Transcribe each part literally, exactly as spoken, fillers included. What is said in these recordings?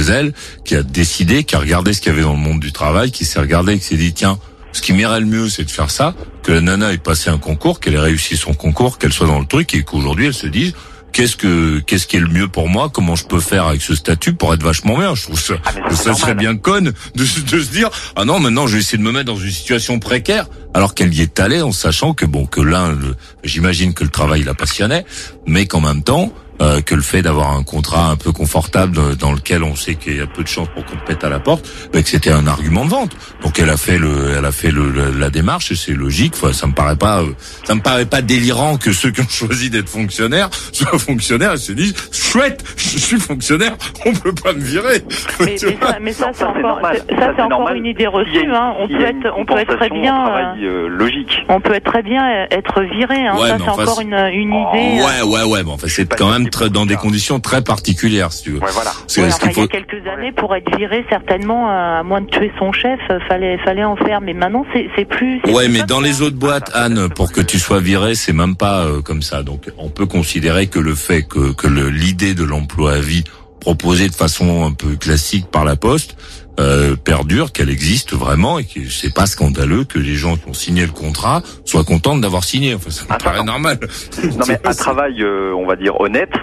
elle, qui a décidé, qui a regardé ce qu'il y avait dans le monde du travail, qui s'est regardé, qui s'est dit tiens, ce qui m'irait le mieux, c'est de faire ça, que la nana ait passé un concours, qu'elle ait réussi son concours, qu'elle soit dans le truc, et qu'aujourd'hui elle se dise qu'est-ce que qu'est-ce qui est le mieux pour moi, comment je peux faire avec ce statut pour être vachement bien. Je trouve ça, ah, ça serait bien conne de, de se dire ah non, maintenant je vais essayer de me mettre dans une situation précaire, alors qu'elle y est allée en sachant que bon que l'un, le, j'imagine que le travail la passionnait, mais qu'en même temps euh, que le fait d'avoir un contrat un peu confortable dans lequel on sait qu'il y a peu de chances pour qu'on te pète à la porte, bah, que c'était un argument de vente. Donc elle a fait le, elle a fait le, le la démarche et c'est logique. Enfin, ça me paraît pas, ça me paraît pas délirant que ceux qui ont choisi d'être fonctionnaires soient fonctionnaires et se disent chouette, je suis fonctionnaire, on peut pas me virer. Mais, mais ça, mais ça, non, c'est encore, ça, ça, ça c'est encore normal. Une idée reçue. Hein. On peut être, on peut être très bien. Travail, euh, logique. On peut être très bien être viré. Hein. Ouais, ça, c'est encore c'est... une, une idée. Ouais, ouais, ouais. Bon, enfin, c'est quand même très, dans des conditions très particulières, si tu veux. Ouais, voilà. Ouais, enfin, il faut... y a quelques années, pour être viré, certainement, à moins de tuer son chef, fallait, fallait en faire. Mais maintenant, c'est, c'est plus. C'est ouais, plus mais dans les autres boîtes, Anne, pour que tu sois viré, c'est même pas euh, comme ça. Donc, on peut considérer que le fait que, que le, l'idée de l'emploi à vie proposée de façon un peu classique par la Poste euh, perdure, qu'elle existe vraiment et que c'est pas scandaleux que les gens qui ont signé le contrat soient contents d'avoir signé. Enfin, ça me paraît non. normal. Non, mais un travail, euh, on va dire honnête.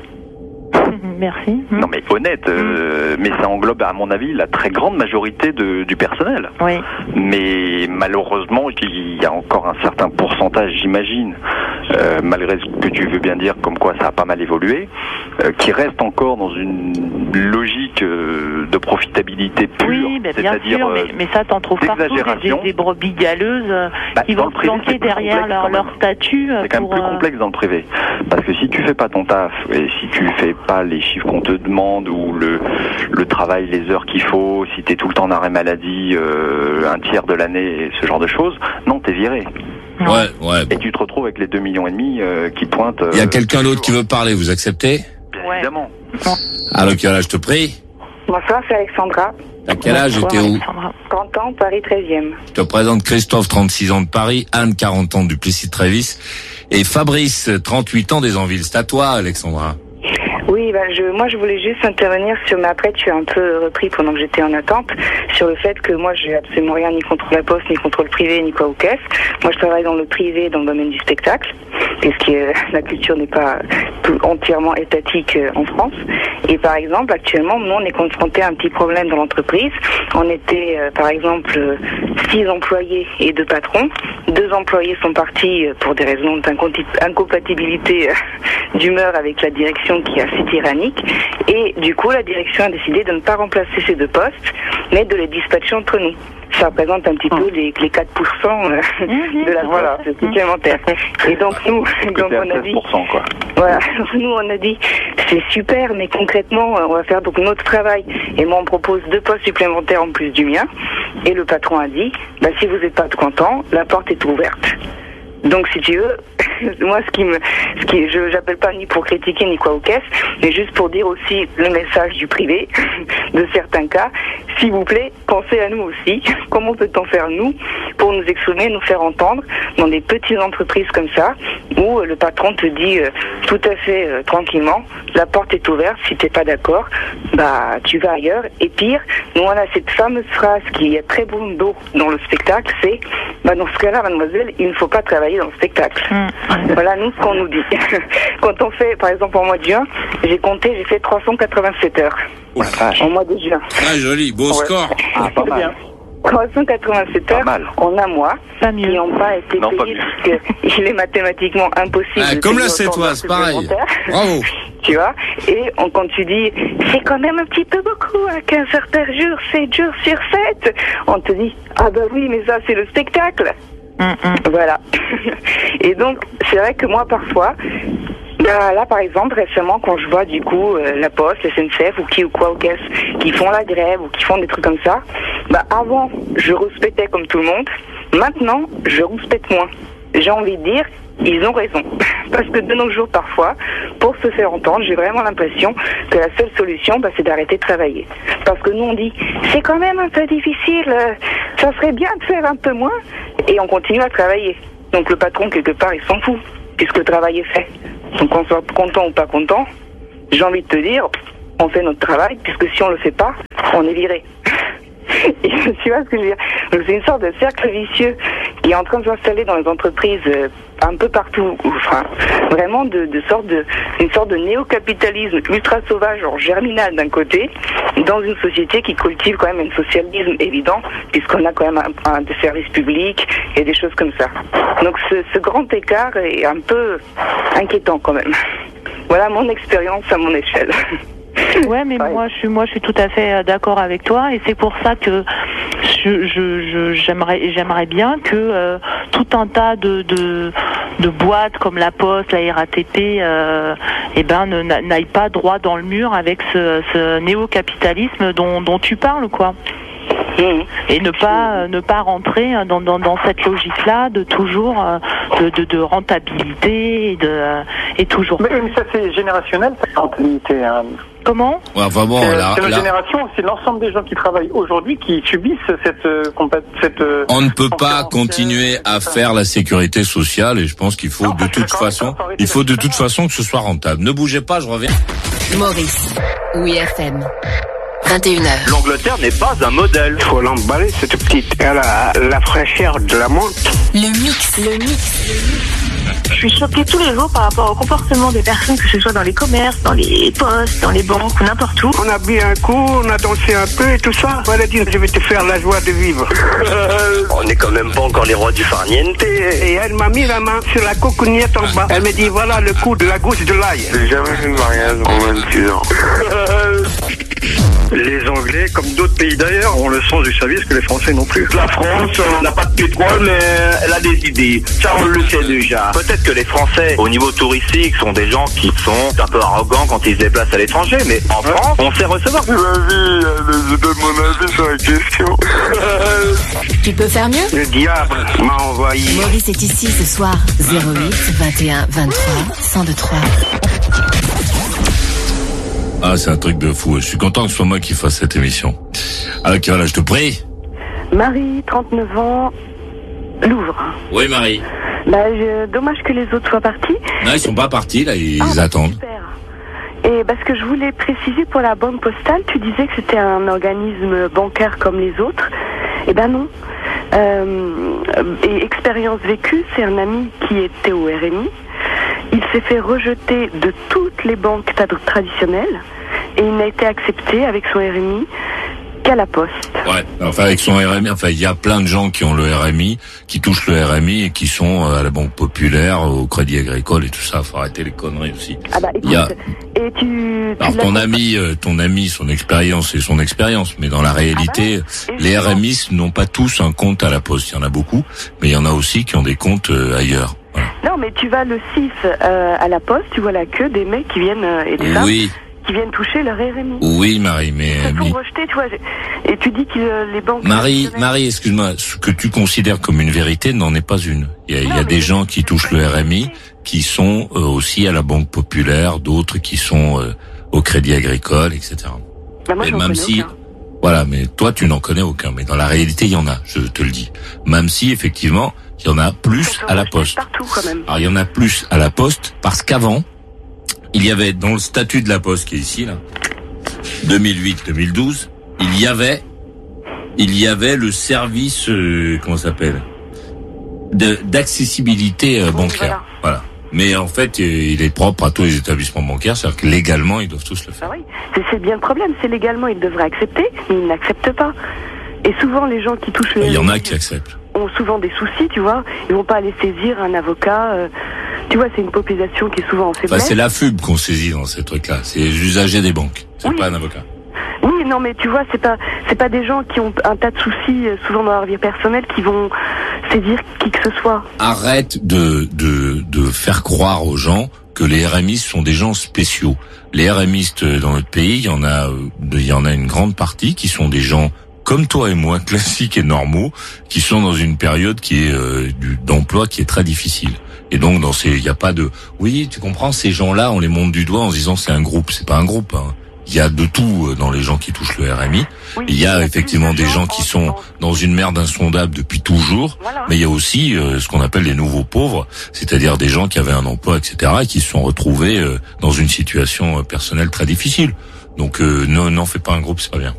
Merci. Non mais honnête, euh, mais ça englobe à mon avis la très grande majorité de, du personnel. Oui. Mais malheureusement, il y a encore un certain pourcentage, j'imagine, euh, malgré ce que tu veux bien dire, comme quoi ça a pas mal évolué, euh, qui reste encore dans une logique euh, de profitabilité pure. Oui, bah, bien c'est-à-dire, sûr, mais, mais ça t'en trouves partout, des, des brebis galeuses bah, qui vont se planquer derrière leur, leur statut. C'est quand pour, même plus complexe dans le privé, parce que si tu fais pas ton taf et si tu fais pas les chiffres qu'on te demande ou le le travail, les heures qu'il faut, si t'es tout le temps en arrêt maladie, euh, un tiers de l'année, et ce genre de choses, non, t'es viré. Ouais, ouais. Et tu te retrouves avec les deux millions et demi euh, qui pointent. Euh, Il y a quelqu'un d'autre qui veut parler, vous acceptez? Bien ouais. évidemment. Alors, quel âge je te prie? Bonsoir, c'est Alexandra. À quel âge et t'es où? trente ans, Paris treizième. Je te présente Christophe, trente-six ans de Paris, Anne, quarante ans du Plessis-Trévis, et Fabrice, trente-huit ans des Anvilles. C'est à toi, Alexandra. Oui, bah, je, moi je voulais juste intervenir sur, mais après tu as un peu repris pendant que j'étais en attente, sur le fait que moi j'ai absolument rien ni contre la Poste, ni contre le privé, ni quoi aux caisses. Moi je travaille dans le privé, dans le domaine du spectacle, puisque la culture n'est pas tout, entièrement étatique en France. Et par exemple, actuellement, nous on est confronté à un petit problème dans l'entreprise. On était euh, par exemple six employés et deux patrons. Deux employés sont partis pour des raisons d'incompatibilité d'humeur avec la direction qui est assez tyrannique, et du coup la direction a décidé de ne pas remplacer ces deux postes mais de les dispatcher entre nous. Ça représente un petit peu les, les quatre pour cent de la voilà, supplémentaire. Et donc nous, donc on a dit, quoi. Voilà, nous on a dit c'est super, mais concrètement on va faire donc notre travail. Et moi on propose deux postes supplémentaires en plus du mien. Et le patron a dit, bah si vous n'êtes pas content, la porte est ouverte. Donc si tu veux, moi ce qui me, ce qui, je j'appelle pas ni pour critiquer ni quoi aux caisses, mais juste pour dire aussi le message du privé, de certains cas, s'il vous plaît, pensez à nous aussi. Comment peut-on faire nous pour nous exprimer, nous faire entendre dans des petites entreprises comme ça, où le patron te dit euh, tout à fait euh, tranquillement, la porte est ouverte, si t'es pas d'accord, bah tu vas ailleurs. Et pire, nous on a cette fameuse phrase qui est très bon dos dans le spectacle, c'est bah dans ce cas-là, mademoiselle, il ne faut pas travailler dans le spectacle. Mmh. Voilà nous ce qu'on nous dit. Quand on fait, par exemple en mois de juin, j'ai compté, j'ai fait trois cent quatre-vingt-sept heures. Oh la vache. En mois de juin. Très joli, beau ouais. score. Ah, pas mal. trois cent quatre-vingt-sept heures en un mois pas mieux. qui n'ont pas été non, payés parce qu'il est mathématiquement impossible. Ah, de comme payer là, c'est autant toi, c'est pareil. Bravo. Tu vois, et on, quand tu dis c'est quand même un petit peu beaucoup, à quinze heures par jour, sept jours sur sept, on te dit ah bah oui, mais ça c'est le spectacle. Mm-mm. Voilà. Et donc, c'est vrai que moi parfois, Là, là, par exemple, récemment, quand je vois du coup euh, la Poste, la S N C F ou qui ou quoi aux caisses qui font la grève ou qui font des trucs comme ça, bah avant, je respectais comme tout le monde. Maintenant, je respecte moins. J'ai envie de dire, ils ont raison. Parce que de nos jours, parfois, pour se faire entendre, j'ai vraiment l'impression que la seule solution, bah, c'est d'arrêter de travailler. Parce que nous, on dit, c'est quand même un peu difficile, euh, ça serait bien de faire un peu moins, et on continue à travailler. Donc le patron, quelque part, il s'en fout, puisque le travail est fait. Donc qu'on soit content ou pas content, j'ai envie de te dire, on fait notre travail, puisque si on le fait pas, on est viré. Et tu vois ce que je veux dire? Donc c'est une sorte de cercle vicieux qui est en train de s'installer dans les entreprises euh, un peu partout. Enfin, vraiment de, de sorte de, une sorte de néo-capitalisme ultra sauvage, genre germinal d'un côté, dans une société qui cultive quand même un socialisme évident, puisqu'on a quand même un, un des services publics et des choses comme ça. Donc ce, ce grand écart est un peu inquiétant quand même. Voilà mon expérience à mon échelle. Ouais, mais ouais. moi, je suis, moi, je suis tout à fait d'accord avec toi, et c'est pour ça que je, je, je j'aimerais, j'aimerais bien que euh, tout un tas de, de, de boîtes comme la Poste, la R A T P, euh, eh ben, ne, n'aillent pas droit dans le mur avec ce, ce néo-capitalisme dont, dont tu parles, quoi. Et ne pas ne pas rentrer dans dans, dans cette logique-là de toujours de, de, de rentabilité et de et toujours. Mais, mais ça c'est générationnel, cette rentabilité. Hein. Comment? Ouais, enfin bon, c'est, là, c'est notre là, génération, c'est l'ensemble des gens qui travaillent aujourd'hui qui subissent cette cette. On ne peut pas continuer à faire la sécurité sociale, et je pense qu'il faut non, de toute façon, il faut de toute façon que ce soit rentable. Ne bougez pas, je reviens. Maurice, oui F M. vingt et une heures. L'Angleterre n'est pas un modèle. Il faut l'emballer, cette petite. Elle a la fraîcheur de la menthe. Le mix, le mix. Je suis choquée tous les jours par rapport au comportement des personnes, que ce soit dans les commerces, dans les postes, dans les banques ou n'importe où. On a bu un coup, on a dansé un peu et tout ça. Elle a dit, je vais te faire la joie de vivre. Euh, on n'est quand même pas encore les rois du farniente. Et elle m'a mis la main sur la cocognette en bas. Elle me dit, voilà le coup de la gousse de l'ail. J'ai jamais fait de mariage en vingt-six ans. Euh, Les Anglais, comme d'autres pays d'ailleurs, ont le sens du service que les Français n'ont plus. La France n'a pas de pétrole, mais elle a des idées. Ça, on le sait déjà. Peut-être que les Français, au niveau touristique, sont des gens qui sont un peu arrogants quand ils se déplacent à l'étranger, mais en ouais. France, on sait recevoir. Ma vie, je donne mon avis sur la question. Tu peux faire mieux? Le diable m'a envoyé. Maurice est ici ce soir. zéro huit vingt et un vingt-trois cent vingt-trois. Ah, c'est un truc de fou. Je suis content que ce soit moi qui fasse cette émission. Alors, voilà, je te prie. Marie, trente-neuf ans, Louvre. Oui, Marie. Bah, je... dommage que les autres soient partis. Non, ils sont pas partis, là, ils ah, attendent. Super. Et parce que je voulais préciser pour la banque postale, tu disais que c'était un organisme bancaire comme les autres. Eh ben non. Euh, et expérience vécue, c'est un ami qui était au R M I. Il s'est fait rejeter de toutes les banques traditionnelles et il n'a été accepté avec son R M I qu'à la Poste. Ouais, enfin avec son R M I, enfin il y a plein de gens qui ont le R M I, qui touchent le R M I et qui sont à la Banque Populaire, au Crédit Agricole et tout ça. Faut arrêter les conneries aussi. Ah bah écoute, il y a... et tu... Alors ton ami, euh, ton ami, son expérience c'est son expérience, mais dans la réalité, ah bah, les R M I n'ont pas tous un compte à la Poste. Il y en a beaucoup, mais il y en a aussi qui ont des comptes euh, ailleurs. Voilà. Non, mais tu vas le six euh, à la Poste, tu vois la queue des mecs qui viennent euh, et des femmes oui. qui viennent toucher leur R M I. Oui, Marie, mais ils se mais... sont rejetés, tu vois. Et tu dis que euh, les banques. Marie, Marie, excuse-moi, ce que tu considères comme une vérité n'en est pas une. Il y a, non, il y a des gens qui touchent le R M I, qui sont euh, aussi à la Banque Populaire, d'autres qui sont euh, au Crédit Agricole, et cetera. Bah moi, et j'en même connais si, aucun. Voilà, mais toi tu n'en connais aucun. Mais dans la réalité, il y en a, je te le dis. Même si effectivement, il y en a plus à la Poste. Partout, quand même. Alors il y en a plus à la Poste parce qu'avant, il y avait dans le statut de la Poste qui est ici là, deux mille huit deux mille douze, il y avait, il y avait le service, euh, comment ça s'appelle, de d'accessibilité euh, bancaire. Voilà. voilà. Mais en fait, il est propre à tous les établissements bancaires, c'est-à-dire que légalement, ils doivent tous le faire. Ah oui, c'est, c'est bien le problème, c'est légalement, ils devraient accepter, mais ils n'acceptent pas. Et souvent, les gens qui touchent le... Il y en a qui acceptent. Ont souvent des soucis, tu vois, ils vont pas aller saisir un avocat... Euh... Tu vois, c'est une population qui est souvent en faiblesse. Enfin, c'est la F U B qu'on saisit dans ces trucs-là. C'est les usagers des banques. C'est oui. pas un avocat. Oui, non, mais tu vois, c'est pas, c'est pas des gens qui ont un tas de soucis, souvent dans leur vie personnelle, qui vont saisir qui que ce soit. Arrête de, de, de faire croire aux gens que les R M I sont des gens spéciaux. Les R M I dans notre pays, il y en a, il y en a une grande partie qui sont des gens comme toi et moi, classiques et normaux, qui sont dans une période qui est euh, du, d'emploi qui est très difficile. Et donc, dans ces, il n'y a pas de, oui, tu comprends, ces gens-là, on les monte du doigt en se disant c'est un groupe. C'est pas un groupe. Hein. Il y a de tout dans les gens qui touchent le R M I. Oui, il y a effectivement des gens qui sont dans une merde insondable depuis toujours, voilà. Mais il y a aussi euh, ce qu'on appelle les nouveaux pauvres, c'est-à-dire des gens qui avaient un emploi, et cetera, et qui se sont retrouvés euh, dans une situation euh, personnelle très difficile. Donc, euh, non, non, fais pas un groupe, c'est pas bien.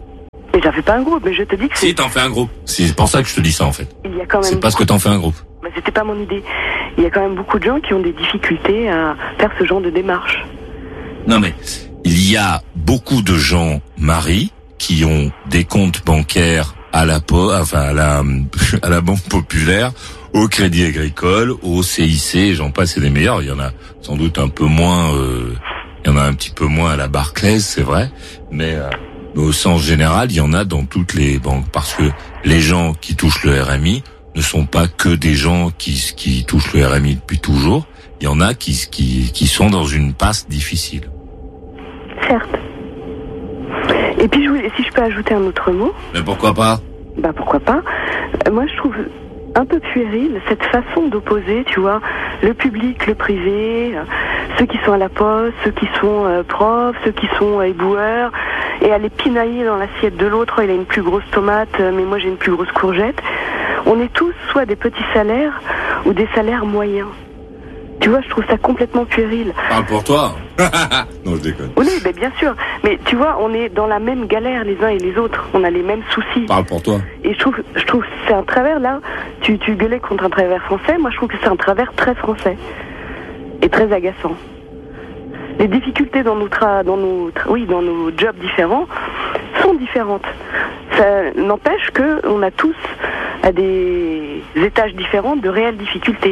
Mais j'en fais pas un groupe, mais je te dis que c'est... Si, t'en fais un groupe. C'est pour ça que je te dis ça, en fait. Il y a quand même... C'est parce que t'en fais un groupe. Bah, c'était pas mon idée. Il y a quand même beaucoup de gens qui ont des difficultés à faire ce genre de démarche. Non, mais il y a beaucoup de gens, Marie, qui ont des comptes bancaires à la po- enfin à la à la Banque Populaire, au Crédit Agricole, au C I C, j'en passe et des meilleurs. Il y en a sans doute un peu moins, euh, il y en a un petit peu moins à la Barclays, c'est vrai, mais, euh, mais au sens général, il y en a dans toutes les banques, parce que les gens qui touchent le R M I ne sont pas que des gens qui qui touchent le R M I depuis toujours. Il y en a qui qui qui sont dans une passe difficile. Certes. Et puis, je voulais, si je peux ajouter un autre mot. Mais pourquoi pas? Bah, pourquoi pas. Euh, moi, je trouve un peu puéril cette façon d'opposer, tu vois, le public, le privé, euh, ceux qui sont à la poste, ceux qui sont euh, profs, ceux qui sont euh, éboueurs, et aller pinailler dans l'assiette de l'autre. Oh, il a une plus grosse tomate, euh, mais moi j'ai une plus grosse courgette. On est tous soit des petits salaires ou des salaires moyens. Tu vois, je trouve ça complètement puéril. Parle pour toi. Non, je déconne. Oui, ben bien sûr. Mais tu vois, on est dans la même galère les uns et les autres. On a les mêmes soucis. Parle pour toi. Et je trouve, je trouve que c'est un travers, là. Tu, tu gueulais contre un travers français. Moi, je trouve que c'est un travers très français. Et très agaçant. Les difficultés dans nos, tra- dans nos, tra- oui, dans nos jobs différents sont différentes. Ça n'empêche qu'on a tous, à des étages différents, de réelles difficultés.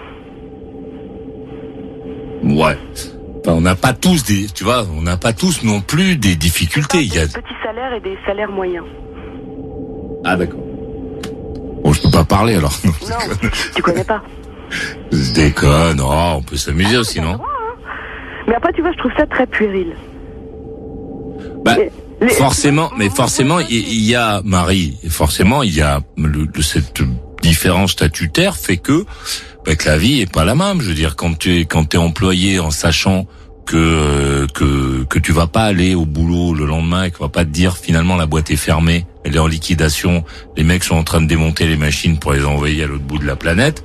Ouais. Enfin, on n'a pas tous des, tu vois, on n'a pas tous non plus des difficultés. Il y a des petits salaires et des salaires moyens. Ah d'accord. Bon, je peux pas parler alors. Non, tu connais pas. Je déconne. Oh, on peut s'amuser ah, aussi, non? Droit, hein. Mais après, tu vois, je trouve ça très puéril. Bah, les, les... forcément, mais forcément, il y, y a Marie. Et forcément, il y a le, le, cette différence statutaire fait que. Ben que la vie est pas la même. Je veux dire, quand tu es quand t'es employé en sachant que euh, que que tu vas pas aller au boulot le lendemain et qu'on va pas te dire finalement la boîte est fermée, elle est en liquidation, les mecs sont en train de démonter les machines pour les envoyer à l'autre bout de la planète.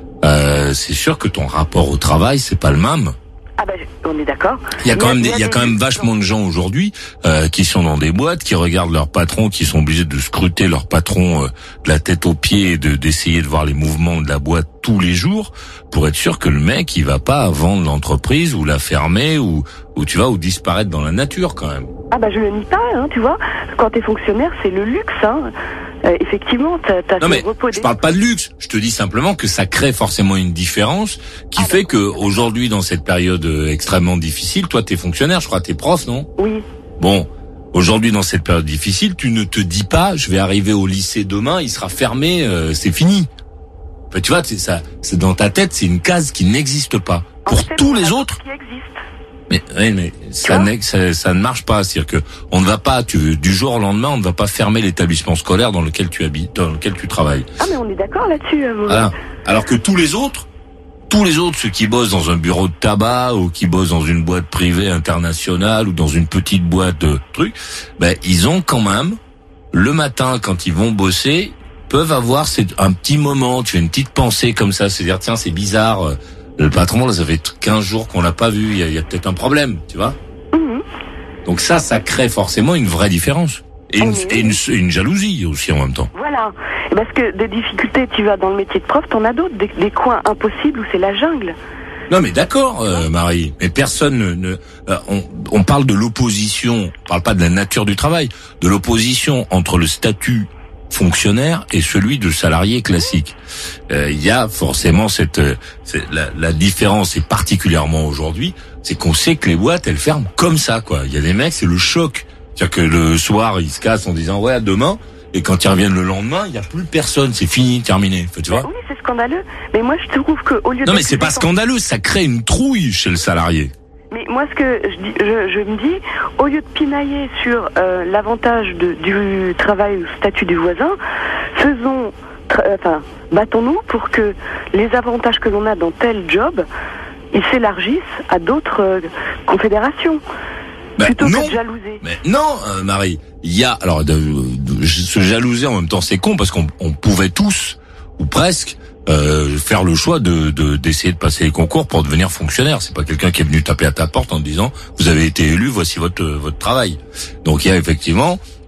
Euh, c'est sûr que ton rapport au travail c'est pas le même. Ah ben, on est d'accord. Il y a quand même, des, il y a quand même vachement de gens aujourd'hui euh, qui sont dans des boîtes, qui regardent leur patron, qui sont obligés de scruter leur patron euh, de la tête aux pieds et de d'essayer de voir les mouvements de la boîte tous les jours pour être sûr que le mec il va pas vendre l'entreprise ou la fermer ou ou tu vas ou disparaître dans la nature quand même. Ah bah je le nie pas, hein, tu vois. Quand t'es fonctionnaire, c'est le luxe, hein. Euh, effectivement, t'as, t'as non mais repos je parle pas de luxe. Je te dis simplement que ça crée forcément une différence qui ah fait que aujourd'hui, dans cette période extrêmement difficile, toi t'es fonctionnaire, je crois, t'es prof, non? Oui. Bon, aujourd'hui dans cette période difficile, tu ne te dis pas, je vais arriver au lycée demain, il sera fermé, euh, c'est fini. Enfin, tu vois, c'est ça, c'est dans ta tête, c'est une case qui n'existe pas. Pour en fait, tous les autres. Qui existe. Mais, oui, mais ça, ça, ça ne marche pas. C'est-à-dire que on ne va pas, tu, du jour au lendemain, on ne va pas fermer l'établissement scolaire dans lequel tu habites, dans lequel tu travailles. Ah, mais on est d'accord là-dessus. Euh, voilà. Alors que tous les autres, tous les autres, ceux qui bossent dans un bureau de tabac ou qui bossent dans une boîte privée internationale ou dans une petite boîte de trucs, ben ils ont quand même le matin quand ils vont bosser, peuvent avoir un petit moment, tu as une petite pensée comme ça, c'est-à-dire tiens c'est bizarre. Le patron, là, ça fait quinze jours qu'on l'a pas vu. Il y a, il y a peut-être un problème, tu vois. Mm-hmm. Donc ça, ça crée forcément une vraie différence. Et une, et une, une jalousie aussi en même temps. Voilà. Parce que des difficultés, tu vas dans le métier de prof, t'en as d'autres. Des, des coins impossibles où c'est la jungle. Non mais d'accord, euh, Marie. Mais personne ne... ne euh, on, on parle de l'opposition, on parle pas de la nature du travail, de l'opposition entre le statut fonctionnaire et celui de salarié classique. Euh, il y a forcément cette, cette la, la différence, et particulièrement aujourd'hui, c'est qu'on sait que les boîtes elles ferment comme ça quoi. Il y a des mecs, c'est le choc. C'est-à-dire que le soir ils se cassent en disant ouais à demain, et quand ils reviennent le lendemain, il y a plus personne, c'est fini, terminé. Enfin, tu vois. Oui, c'est scandaleux. Mais moi je trouve que au lieu de non mais c'est pas scandaleux, ça crée une trouille chez le salarié. Mais moi, ce que je, dis, je, je me dis, au lieu de pinailler sur euh, l'avantage de, du travail ou statut du voisin, faisons, tra- enfin, battons-nous pour que les avantages que l'on a dans tel job, ils s'élargissent à d'autres euh, confédérations. Ben, plutôt non. que de jalouser. Mais non, euh, Marie, il y a alors de, de, de se jalouser en même temps, c'est con parce qu'on on pouvait tous ou presque. Euh, faire le choix de, de d'essayer de passer les concours pour devenir fonctionnaire. C'est pas quelqu'un qui est venu taper à ta porte en te disant vous avez été élu, voici votre votre travail. Donc il y a effectivement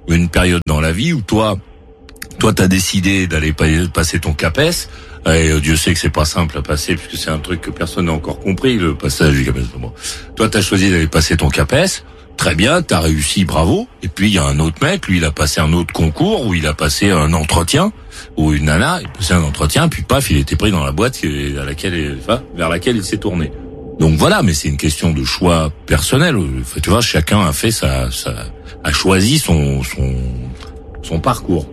une période dans la vie où toi, toi, t'as décidé d'aller passer ton CAPES. Et Dieu sait que c'est pas simple à passer, puisque c'est un truc que personne n'a encore compris, le passage du CAPES. Bon. Toi, t'as choisi d'aller passer ton CAPES. Très bien, t'as réussi, bravo. Et puis, il y a un autre mec, lui, il a passé un autre concours, où il a passé un entretien, ou une nana, il a passé un entretien, puis paf, il était pris dans la boîte à laquelle, enfin, vers laquelle il s'est tourné. Donc voilà, mais c'est une question de choix personnel. Tu vois, chacun a fait sa, sa a choisi son, son, son parcours.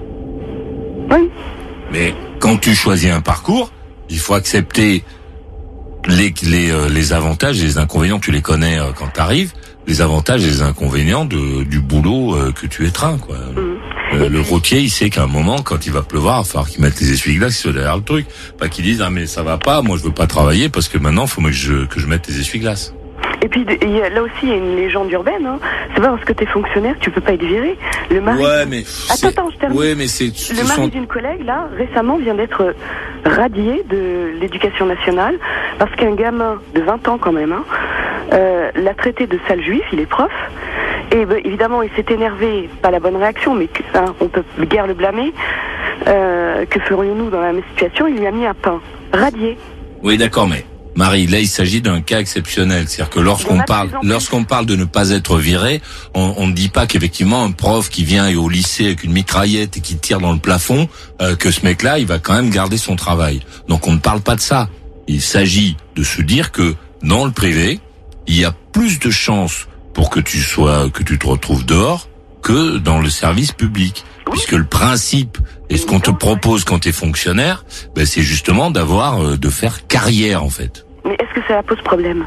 Oui. Mais quand tu choisis un parcours, il faut accepter les, les, euh, les avantages et les inconvénients. Tu les connais euh, quand t'arrives. Les avantages et les inconvénients de, du boulot euh, que tu étreins, quoi. Mmh. Euh, le routier, il sait qu'à un moment, quand il va pleuvoir, il va falloir qu'il mette les essuie-glaces qui sont derrière le truc. Pas qu'il dise, ah, mais ça va pas, moi je veux pas travailler parce que maintenant, il faut que je, que je mette les essuie-glaces. Et puis il y a, là aussi, il y a une légende urbaine. Hein. C'est pas parce que t'es fonctionnaire que tu peux pas être viré. Le mari. Ouais, mais attends, attends, je termine. Ouais, mais c'est. Le mari sont... d'une collègue là récemment vient d'être radié de l'Éducation nationale parce qu'un gamin de vingt ans quand même hein, euh, l'a traité de sale juif. Il est prof. Et ben, évidemment, il s'est énervé. Pas la bonne réaction, mais hein, on peut guère le blâmer. Euh, que ferions-nous dans la même situation? Il lui a mis un pain radié. Oui, d'accord, mais. Marie, là, il s'agit d'un cas exceptionnel. C'est-à-dire que lorsqu'on parle, lorsqu'on parle de ne pas être viré, on, on ne dit pas qu'effectivement un prof qui vient au lycée avec une mitraillette et qui tire dans le plafond, euh, que ce mec-là, il va quand même garder son travail. Donc on ne parle pas de ça. Il s'agit de se dire que dans le privé, il y a plus de chances pour que tu sois, que tu te retrouves dehors que dans le service public. Puisque le principe et ce qu'on te propose quand tu es fonctionnaire, ben c'est justement d'avoir, euh, de faire carrière en fait. Mais est-ce que ça pose problème?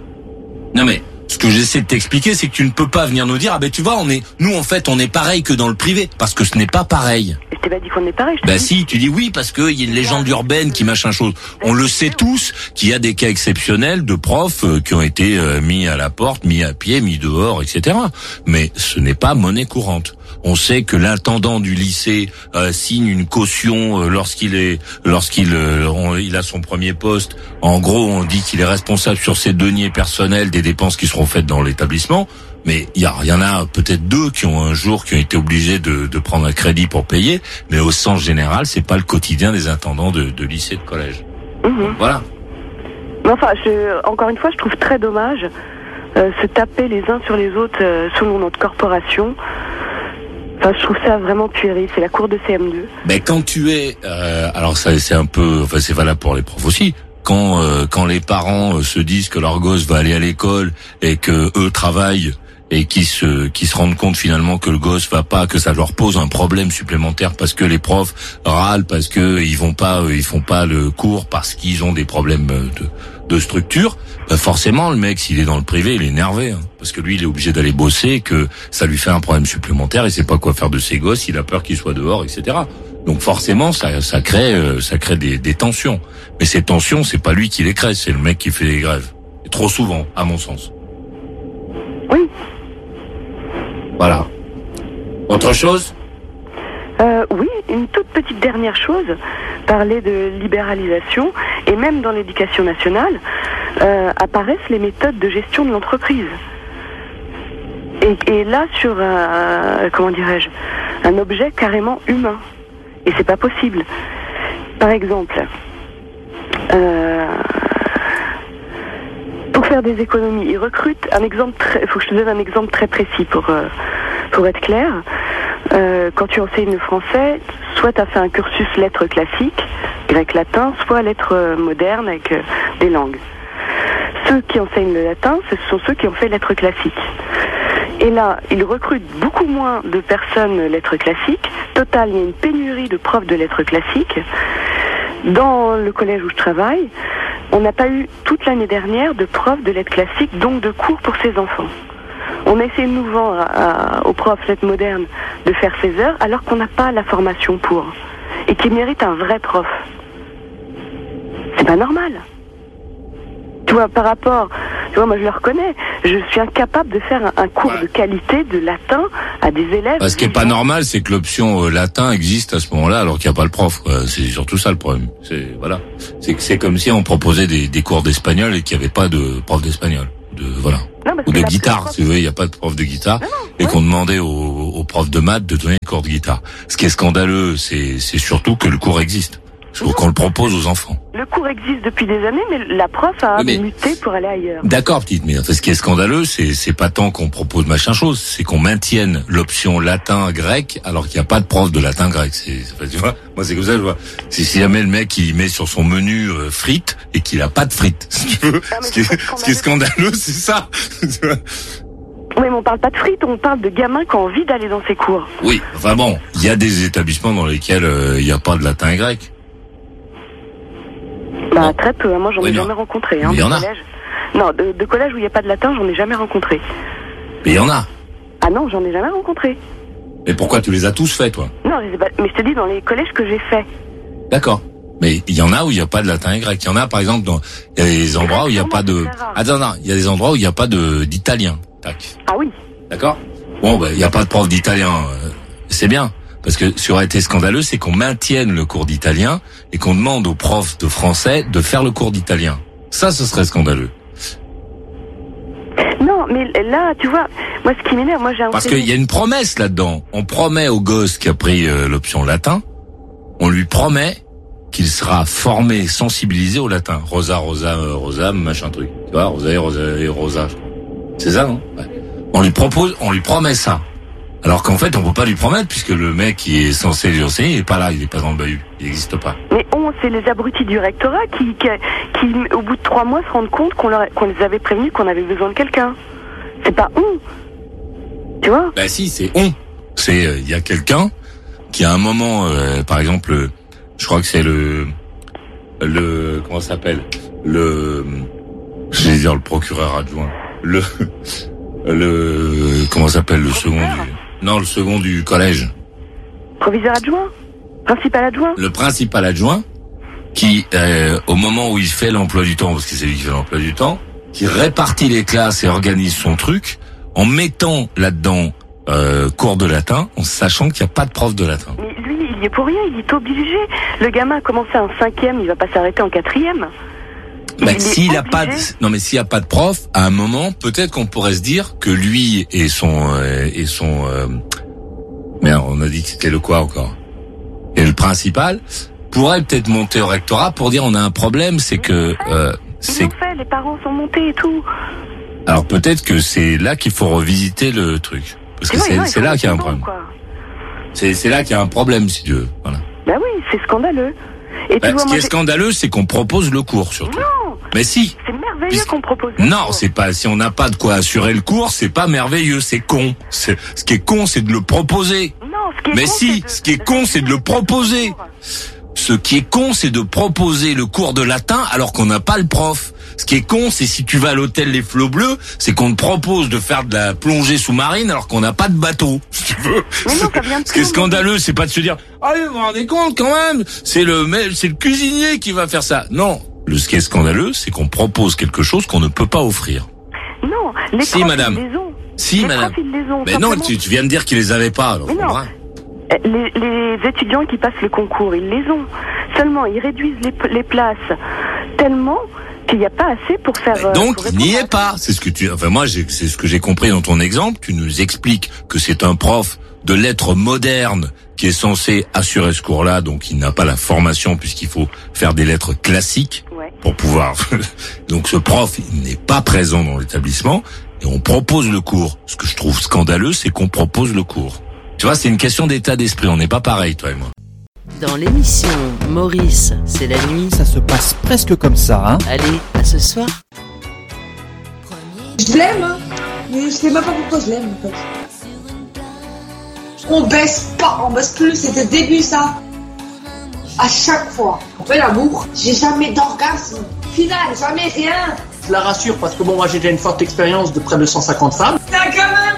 Non mais, ce que j'essaie de t'expliquer, c'est que tu ne peux pas venir nous dire, ah ben tu vois, on est, nous en fait, on est pareil que dans le privé, parce que ce n'est pas pareil. Je t'ai pas dit qu'on est pareil. Bah si, tu dis oui, parce que il y a une légende urbaine qui machin chose. On le sait tous, qu'il y a des cas exceptionnels de profs euh, qui ont été euh, mis à la porte, mis à pied, mis dehors, et cetera. Mais ce n'est pas monnaie courante. On sait que l'intendant du lycée euh, signe une caution euh, lorsqu'il est, lorsqu'il euh, on, il a son premier poste. En gros, on dit qu'il est responsable sur ses deniers personnels des dépenses qui seront faites dans l'établissement. Mais il y, y en a peut-être deux qui ont un jour qui ont été obligés de, de prendre un crédit pour payer. Mais au sens général, c'est pas le quotidien des intendants de, de lycée, de collège. Mmh. Voilà. Mais enfin, je, encore une fois, je trouve très dommage euh, se taper les uns sur les autres euh, selon notre corporation. Enfin, je trouve ça vraiment puéril. C'est la cour de C M deux. Mais quand tu es, euh, alors ça c'est un peu, enfin c'est valable pour les profs aussi. Quand euh, quand les parents euh, se disent que leur gosse va aller à l'école et que eux travaillent et qui se qui se rendent compte finalement que le gosse va pas, que ça leur pose un problème supplémentaire parce que les profs râlent, parce que ils vont pas, ils font pas le cours parce qu'ils ont des problèmes de de structure, bah forcément le mec s'il est dans le privé il est énervé hein, parce que lui il est obligé d'aller bosser, que ça lui fait un problème supplémentaire, il sait pas quoi faire de ses gosses, il a peur qu'ils soient dehors, et cetera. Donc forcément ça ça crée euh, ça crée des, des tensions. Mais ces tensions c'est pas lui qui les crée, c'est le mec qui fait les grèves. Et trop souvent à mon sens. Oui. Voilà. Autre chose? Euh, oui, une toute petite dernière chose, parler de libéralisation, et même dans l'éducation nationale, euh, apparaissent les méthodes de gestion de l'entreprise. Et, et là, sur un, comment dirais-je, un objet carrément humain. Et c'est pas possible. Par exemple, euh, pour faire des économies, ils recrutent un exemple très, faut que je te donne un exemple très précis pour, euh, pour être clair. Euh, quand tu enseignes le français, soit tu as fait un cursus lettres classiques, grec-latin, soit lettres euh, modernes avec euh, des langues. Ceux qui enseignent le latin, ce sont ceux qui ont fait lettres classiques. Et là, ils recrutent beaucoup moins de personnes lettres classiques. Total, il y a une pénurie de profs de lettres classiques. Dans le collège où je travaille, on n'a pas eu toute l'année dernière de profs de lettres classiques, donc de cours pour ces enfants. On a essayé de nous vendre à, à, aux profs lettres modernes de faire seize heures alors qu'on n'a pas la formation pour. Et qui mérite un vrai prof. C'est pas normal. Tu vois, par rapport... Tu vois, moi je le reconnais. Je suis incapable de faire un, un cours ouais. de qualité de latin à des élèves... Parce que ce qui est pas normal, c'est que l'option euh, latin existe à ce moment-là alors qu'il n'y a pas le prof. Quoi. C'est surtout ça le problème. C'est, voilà. C'est, c'est comme si on proposait des, des cours d'espagnol et qu'il n'y avait pas de prof d'espagnol. De, voilà. Non, parce ou que de la guitare, prof- si vous voulez, il n'y a pas de prof de guitare, Non, non, et ouais. qu'on demandait aux, aux profs de maths de donner des cours de guitare. Ce qui est scandaleux, c'est, c'est surtout que le cours existe. Il faut qu'on le propose aux enfants. Le cours existe depuis des années, mais la prof a Oui, mais- muté pour aller ailleurs. D'accord, petite, mais enfin, ce qui est scandaleux, c'est, c'est pas tant qu'on propose machin chose, c'est qu'on maintienne l'option latin-grec alors qu'il n'y a pas de prof de latin-grec. C'est, c'est- tu vois, moi c'est comme ça, je vois. C'est si jamais le mec il met sur son menu euh, frites et qu'il a pas de frites, si tu veux. Ah, mais ce, qui est, c'est ce qui est scandaleux, c'est ça. Tu vois. Oui, mais on parle pas de frites, on parle de gamins qui ont envie d'aller dans ces cours. Oui, enfin bon, il y a des établissements dans lesquels euh, il n'y a pas de latin et grec. Bah, très peu, hein. Moi j'en Oui, ai non. jamais rencontré. Hein, Mais il y de en a. collège. Non, de, de collège où il n'y a pas de latin, j'en ai jamais rencontré. Mais il y en a. Ah non, j'en ai jamais rencontré. Mais pourquoi tu les as tous faits, toi? Non, je sais pas, mais je te dis dans les collèges que j'ai fait. D'accord. Mais il y en a où il n'y a pas de latin et grec. Il y en a, par exemple, dans, il y a des endroits où il n'y a pas de, attends, non, il y a des endroits où il n'y a pas de, d'italien. Tac. Ah oui. D'accord? Bon, ben, il n'y a pas de prof d'italien. euh, C'est bien. Parce que ce qui aurait été scandaleux, c'est qu'on maintienne le cours d'italien et qu'on demande aux profs de français de faire le cours d'italien. Ça, ce serait scandaleux. Non, mais là, tu vois, moi ce qui m'énerve, moi j'ai un Parce C D. qu'il y a une promesse là-dedans. On promet au gosse qui a pris euh, l'option latin, on lui promet qu'il sera formé, sensibilisé au latin. Rosa, rosa, euh, rosa, machin truc. Tu vois, rosa et rosa et rosa. je crois. C'est ça, non? Ouais. On lui propose, on lui promet ça. Alors qu'en fait, on peut pas lui promettre puisque le mec qui est censé lui enseigner, il est pas là, il est pas dans le bahut. Il n'existe pas. Mais on, c'est les abrutis du rectorat qui, qui, qui, au bout de trois mois, se rendent compte qu'on leur, qu'on les avait prévenus qu'on avait besoin de quelqu'un. C'est pas on. Tu vois? Bah si, c'est on. C'est, il y a quelqu'un qui à un moment, euh, par exemple, euh, je crois que c'est le, le, comment ça s'appelle? Le, je vais dire le procureur adjoint. Le, le, comment ça s'appelle? Le second du, non, le second du collège. Proviseur adjoint? Principal adjoint? Le principal adjoint qui, euh, au moment où il fait l'emploi du temps, parce que c'est lui qui fait l'emploi du temps, qui répartit les classes et organise son truc en mettant là-dedans euh, cours de latin, en sachant qu'il n'y a pas de prof de latin. Mais lui, il y est pour rien, il est obligé. Le gamin a commencé en cinquième, il va pas s'arrêter en quatrième. Bah, Il est s'il a pas de, obligé. non mais s'il y a pas de prof, à un moment, peut-être qu'on pourrait se dire que lui et son euh, et son euh, merde, on a dit que c'était le quoi encore? Et le principal pourrait peut-être monter au rectorat pour dire on a un problème, c'est que euh, Ils c'est l'ont fait, les parents sont montés et tout. alors peut-être que c'est là qu'il faut revisiter le truc parce que Tu vois, c'est non, ils c'est sont là qu'il y a un bons, problème. quoi. C'est c'est là qu'il y a un problème si tu veux. Voilà. Bah oui, c'est scandaleux. Et Bah, tu vois, ce qui moi, est j'ai- scandaleux, c'est qu'on propose le cours surtout. Non, Mais si. c'est merveilleux Puisque- qu'on propose. le Non, cours. c'est pas. Si on n'a pas de quoi assurer le cours, c'est pas merveilleux, c'est con. C'est ce qui est con, c'est de le proposer. Non, ce qui est Mais con, si, c'est de- ce qui est con, c'est de le proposer. Ce qui est con, c'est de proposer le cours de latin alors qu'on n'a pas le prof. Ce qui est con, c'est si tu vas à l'hôtel Les Flots Bleus, c'est qu'on te propose de faire de la plongée sous-marine alors qu'on n'a pas de bateau. Si tu veux. Mais non, ça vient de Ce qui est tout, scandaleux, c'est pas de se dire, allez, vous vous rendez compte quand même, c'est le, mais c'est le cuisinier qui va faire ça. Non. Le, ce qui est scandaleux, c'est qu'on propose quelque chose qu'on ne peut pas offrir. Non, les Si, profs, madame. ils les ont. Si, les madame. profs, ils les ont. Mais non, simplement. tu, tu viens de dire qu'ils les avaient pas. Alors, Mais non. voilà. Euh, Les, les étudiants qui passent le concours, ils les ont. Seulement, ils réduisent les, les places tellement qu'il n'y a pas assez pour faire. euh, Donc, pour il n'y répondre est pas. C'est ce que tu, enfin, moi, j'ai- c'est ce que j'ai compris dans ton exemple. Tu nous expliques que c'est un prof de lettres modernes qui est censé assurer ce cours-là, donc il n'a pas la formation puisqu'il faut faire des lettres classiques Ouais. pour pouvoir. Donc, ce prof, il n'est pas présent dans l'établissement et on propose le cours. Ce que je trouve scandaleux, c'est qu'on propose le cours. Tu vois, c'est une question d'état d'esprit. On n'est pas pareil, toi et moi. Dans l'émission Maurice, c'est la nuit. Ça se passe presque comme ça, hein. Allez, à ce soir. Je l'aime, hein. Mais je sais même pas pourquoi je l'aime, en fait. On baisse pas, on baisse plus, c'était le début, ça. À chaque fois, on fait l'amour, j'ai jamais d'orgasme. Final, jamais rien. Je la rassure parce que bon, moi j'ai déjà une forte expérience de près de cent cinquante femmes. T'es un gamin.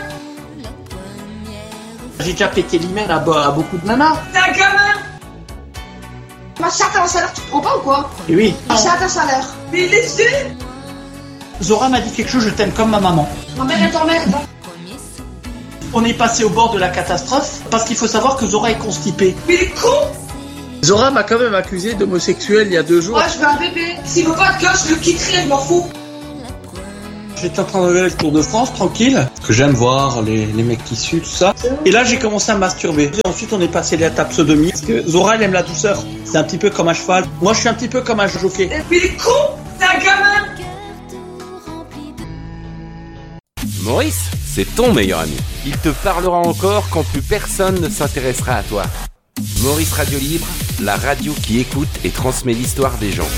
J'ai déjà pété l'hymen à, à beaucoup de nanas. T'es un gamin. Ma chacun un salaire, tu te prends pas ou quoi? Et oui. Chacun un salaire. Mais laissez. Zora m'a dit quelque chose, je t'aime comme ma maman. Ma mère, elle t'emmerde. On est passé au bord de la catastrophe parce qu'il faut savoir que Zora est constipée. Mais il est con. Zora m'a quand même accusé d'homosexuel il y a deux jours. Moi, je veux un bébé. S'il veut pas de gosse, je le quitterai, je m'en fous. J'étais en train de regarder le Tour de France, tranquille. Que j'aime voir, les, les mecs qui suent, tout ça. Et là, j'ai commencé à masturber. Et ensuite, on est passé à l'étape sodomie. Parce que Zora, elle aime la douceur. C'est un petit peu comme un cheval. Moi, je suis un petit peu comme un jockey. Et puis, il est con, c'est un gamin. Maurice, c'est ton meilleur ami. Il te parlera encore quand plus personne ne s'intéressera à toi. Maurice Radio Libre, la radio qui écoute et transmet l'histoire des gens.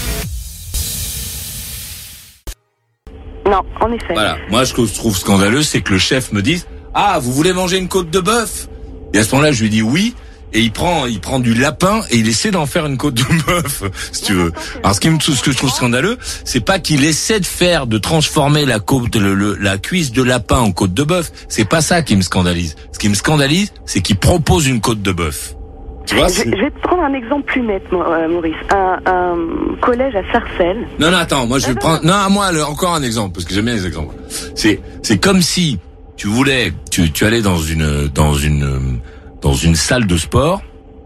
Non, en effet. Voilà. Moi, ce que je trouve scandaleux, c'est que le chef me dise « Ah, vous voulez manger une côte de bœuf ?» Et à ce moment-là, je lui dis oui. Et il prend, il prend du lapin et il essaie d'en faire une côte de bœuf, si tu veux. Alors, ce qui me, ce que je trouve scandaleux, c'est pas qu'il essaie de faire, de transformer la côte, le, le, la cuisse de lapin en côte de bœuf. C'est pas ça qui me scandalise. Ce qui me scandalise, c'est qu'il propose une côte de bœuf. Tu vois, je, je vais te prendre un exemple plus net, Maurice. Un, un collège à Sarcelles. Non, non, attends, moi je vais prendre. Non, à moi le, encore un exemple parce que j'aime bien les exemples. C'est, c'est comme si tu voulais, tu, tu allais dans une, dans une, dans une salle de sport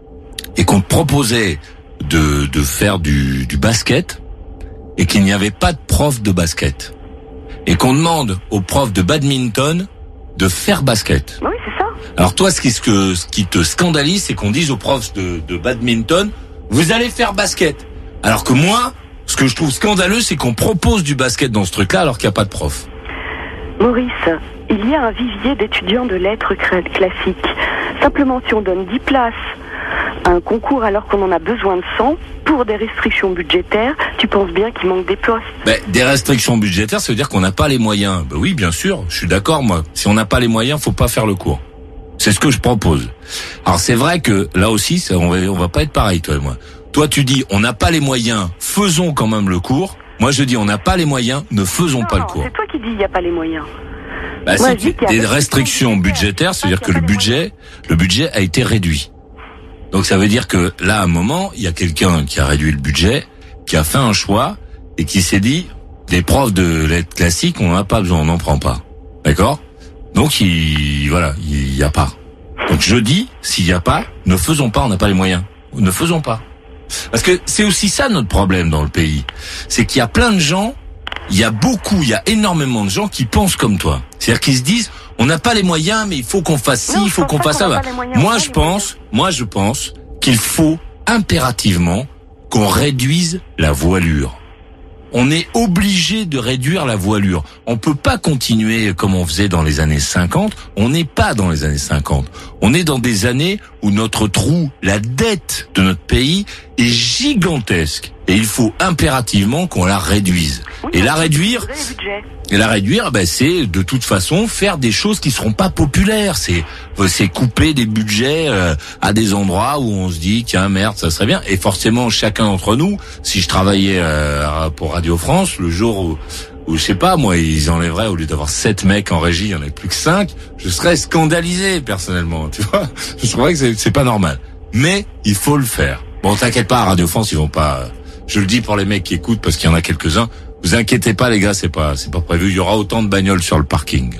et qu'on te proposait de, de faire du, du basket et qu'il n'y avait pas de prof de basket et qu'on demande au prof de badminton de faire basket. Oui, c'est ça. Alors toi, ce qui, ce, que, ce qui te scandalise, c'est qu'on dise aux profs de, de badminton, vous allez faire basket. Alors que moi, ce que je trouve scandaleux, c'est qu'on propose du basket dans ce truc-là alors qu'il n'y a pas de prof. Maurice, il y a un vivier d'étudiants de lettres classiques. Simplement, si on donne dix places à un concours alors qu'on en a besoin de cent, pour des restrictions budgétaires, tu penses bien qu'il manque des postes? Ben, des restrictions budgétaires, ça veut dire qu'on n'a pas les moyens. Ben oui, bien sûr, je suis d'accord, moi. Si on n'a pas les moyens, faut pas faire le cours. C'est ce que je propose. Alors c'est vrai que là aussi, ça, on va, on va pas être pareil, toi et moi. Toi, tu dis, on n'a pas les moyens, faisons quand même le cours. Moi, je dis, on n'a pas les moyens, ne faisons non, pas le cours. C'est toi qui dis, il n'y a pas les moyens. Bah, moi, c'est des restrictions budgétaires, c'est-à-dire que le budget, le budget a été réduit. Donc ça veut dire que là, à un moment, il y a quelqu'un qui a réduit le budget, qui a fait un choix et qui s'est dit, des profs de lettres classiques, on n'en a pas besoin, on n'en prend pas. D'accord? Donc il, voilà, il y a pas. Donc je dis, s'il y a pas, ne faisons pas, on n'a pas les moyens. Ne faisons pas. Parce que c'est aussi ça notre problème dans le pays. C'est qu'il y a plein de gens, il y a beaucoup, il y a énormément de gens qui pensent comme toi. C'est-à-dire qu'ils se disent, on n'a pas les moyens, mais il faut qu'on fasse ci, non, il faut qu'on fasse ça. Moi je pense, moi je pense qu'il faut impérativement qu'on réduise la voilure. On est obligé de réduire la voilure. On peut pas continuer comme on faisait dans les années cinquante. On n'est pas dans les années cinquante. On est dans des années où notre trou, la dette de notre pays est gigantesque. Et il faut impérativement qu'on la réduise. Oui, et la réduire, et la réduire, ben c'est de toute façon faire des choses qui seront pas populaires. C'est, c'est couper des budgets euh, à des endroits où on se dit tiens merde ça serait bien. Et forcément chacun d'entre nous, si je travaillais euh, pour Radio France, le jour où, où je sais pas moi ils enlèveraient au lieu d'avoir sept mecs en régie, il y en avait plus que cinq, je serais scandalisé personnellement. Tu vois, je trouverais que c'est, c'est pas normal. Mais il faut le faire. Bon t'inquiète pas, à Radio France ils vont pas. Je le dis pour les mecs qui écoutent parce qu'il y en a quelques-uns. Vous inquiétez pas les gars, c'est pas c'est pas prévu. Il y aura autant de bagnoles sur le parking.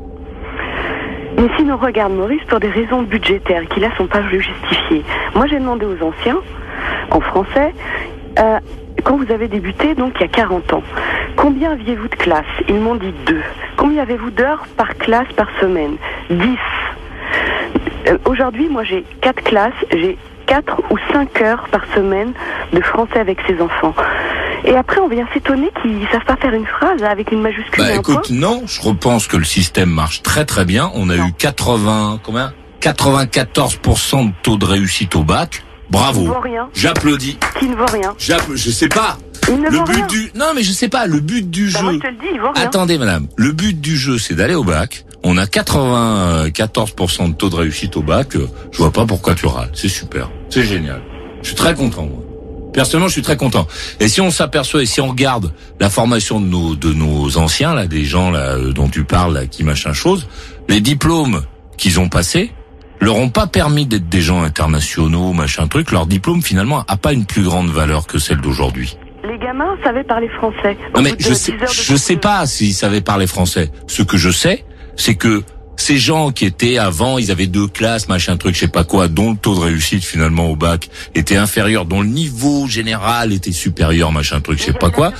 Mais si nous regarde Maurice pour des raisons budgétaires qui là sont pas justifiées. Moi j'ai demandé aux anciens, en français, euh, quand vous avez débuté, donc il y a quarante ans, combien aviez-vous de classes? Ils m'ont dit deux. Combien avez-vous d'heures par classe par semaine? Dix. Euh, aujourd'hui, moi j'ai quatre classes, j'ai quatre ou cinq heures par semaine de français avec ses enfants. Et après, on vient s'étonner qu'ils savent pas faire une phrase avec une majuscule bah, et un écoute, point. Non, je repense que le système marche très très bien. On a non. eu quatre-vingts, combien quatre-vingt-quatorze pour cent de taux de réussite au bac. Bravo. Qui ne vaut rien. J'applaudis. Qui ne vaut rien. J'appl- je sais pas. Il ne le vaut but rien. du non mais je sais pas le but du bah jeu. Moi, je te le dis, il vaut rien. Attendez madame, le but du jeu c'est d'aller au bac. On a quatre-vingt-quatorze pour cent de taux de réussite au bac. Je vois pas pourquoi tu râles. C'est super, c'est génial. Je suis très content moi. Personnellement, je suis très content. Et si on s'aperçoit et si on regarde la formation de nos de nos anciens là, des gens là dont tu parles là, qui machin chose, les diplômes qu'ils ont passés leur ont pas permis d'être des gens internationaux, machin truc. Leur diplôme finalement a pas une plus grande valeur que celle d'aujourd'hui. Les gamins savaient parler français. Non mais je sais, je sais pas s'ils savaient parler français. Ce que je sais, c'est que ces gens qui étaient avant, ils avaient deux classes, machin truc, je sais pas quoi, dont le taux de réussite finalement au bac était inférieur, dont le niveau général était supérieur, machin truc, je sais pas quoi.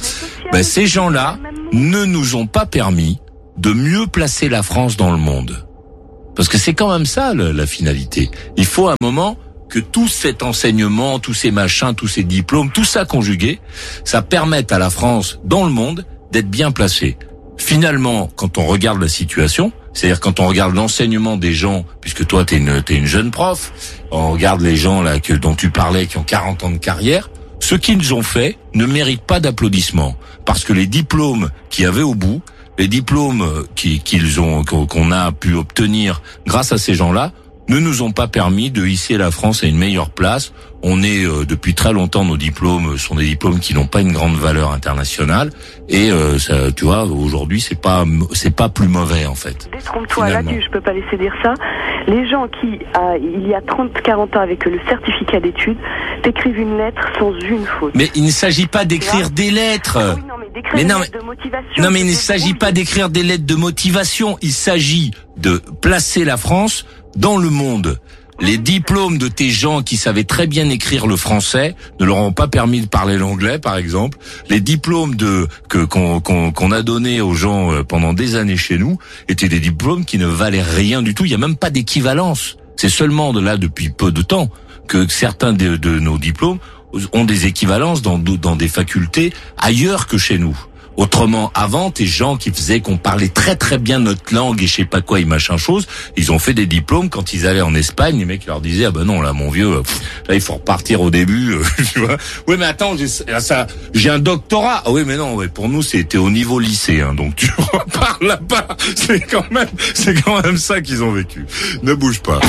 ben, ces gens-là ne nous ont pas permis de mieux placer la France dans le monde. Parce que c'est quand même ça le, la finalité. Il faut un moment que tout cet enseignement, tous ces machins, tous ces diplômes, tout ça conjugué, ça permette à la France dans le monde d'être bien placée. Finalement, quand on regarde la situation, c'est-à-dire quand on regarde l'enseignement des gens, puisque toi t'es une, t'es une jeune prof, on regarde les gens là que dont tu parlais qui ont quarante ans de carrière, ceux qui nous ont fait ne méritent pas d'applaudissements, parce que les diplômes qu'il y avait au bout, les diplômes qui, qu'ils ont, qu'on a pu obtenir grâce à ces gens-là, ne nous ont pas permis de hisser la France à une meilleure place. On est euh, depuis très longtemps, nos diplômes sont des diplômes qui n'ont pas une grande valeur internationale, et euh, ça, tu vois, aujourd'hui c'est pas c'est pas plus mauvais en fait. Détrompe-toi, là tu, je peux pas laisser dire ça. Les gens qui, euh, il y a trente quarante ans avec le certificat d'études, t'écrivent une lettre sans une faute. Mais il ne s'agit pas d'écrire des lettres. Ah oui, non, mais d'écrire mais des non, lettres mais, de motivation. non mais il ne s'agit pas d'écrire des lettres de motivation. Il s'agit de placer la France dans le monde. Les diplômes de tes gens qui savaient très bien écrire le français ne leur ont pas permis de parler l'anglais, par exemple. Les diplômes de que qu'on qu'on, qu'on a donnés aux gens pendant des années chez nous étaient des diplômes qui ne valaient rien du tout. Il y a même pas d'équivalence. C'est seulement de là depuis peu de temps que certains de, de nos diplômes ont des équivalences dans dans des facultés ailleurs que chez nous. Autrement, avant, tes gens qui faisaient qu'on parlait très très bien notre langue et je sais pas quoi et machin chose, ils ont fait des diplômes quand ils allaient en Espagne, les mecs leur disaient ah ben non là mon vieux, pff, là il faut repartir au début, euh, tu vois. Oui mais attends, j'ai ça, j'ai un doctorat. Ah oui mais non, ouais, pour nous c'était au niveau lycée, hein, donc tu repars là-bas. C'est quand même, c'est quand même ça qu'ils ont vécu. Ne bouge pas.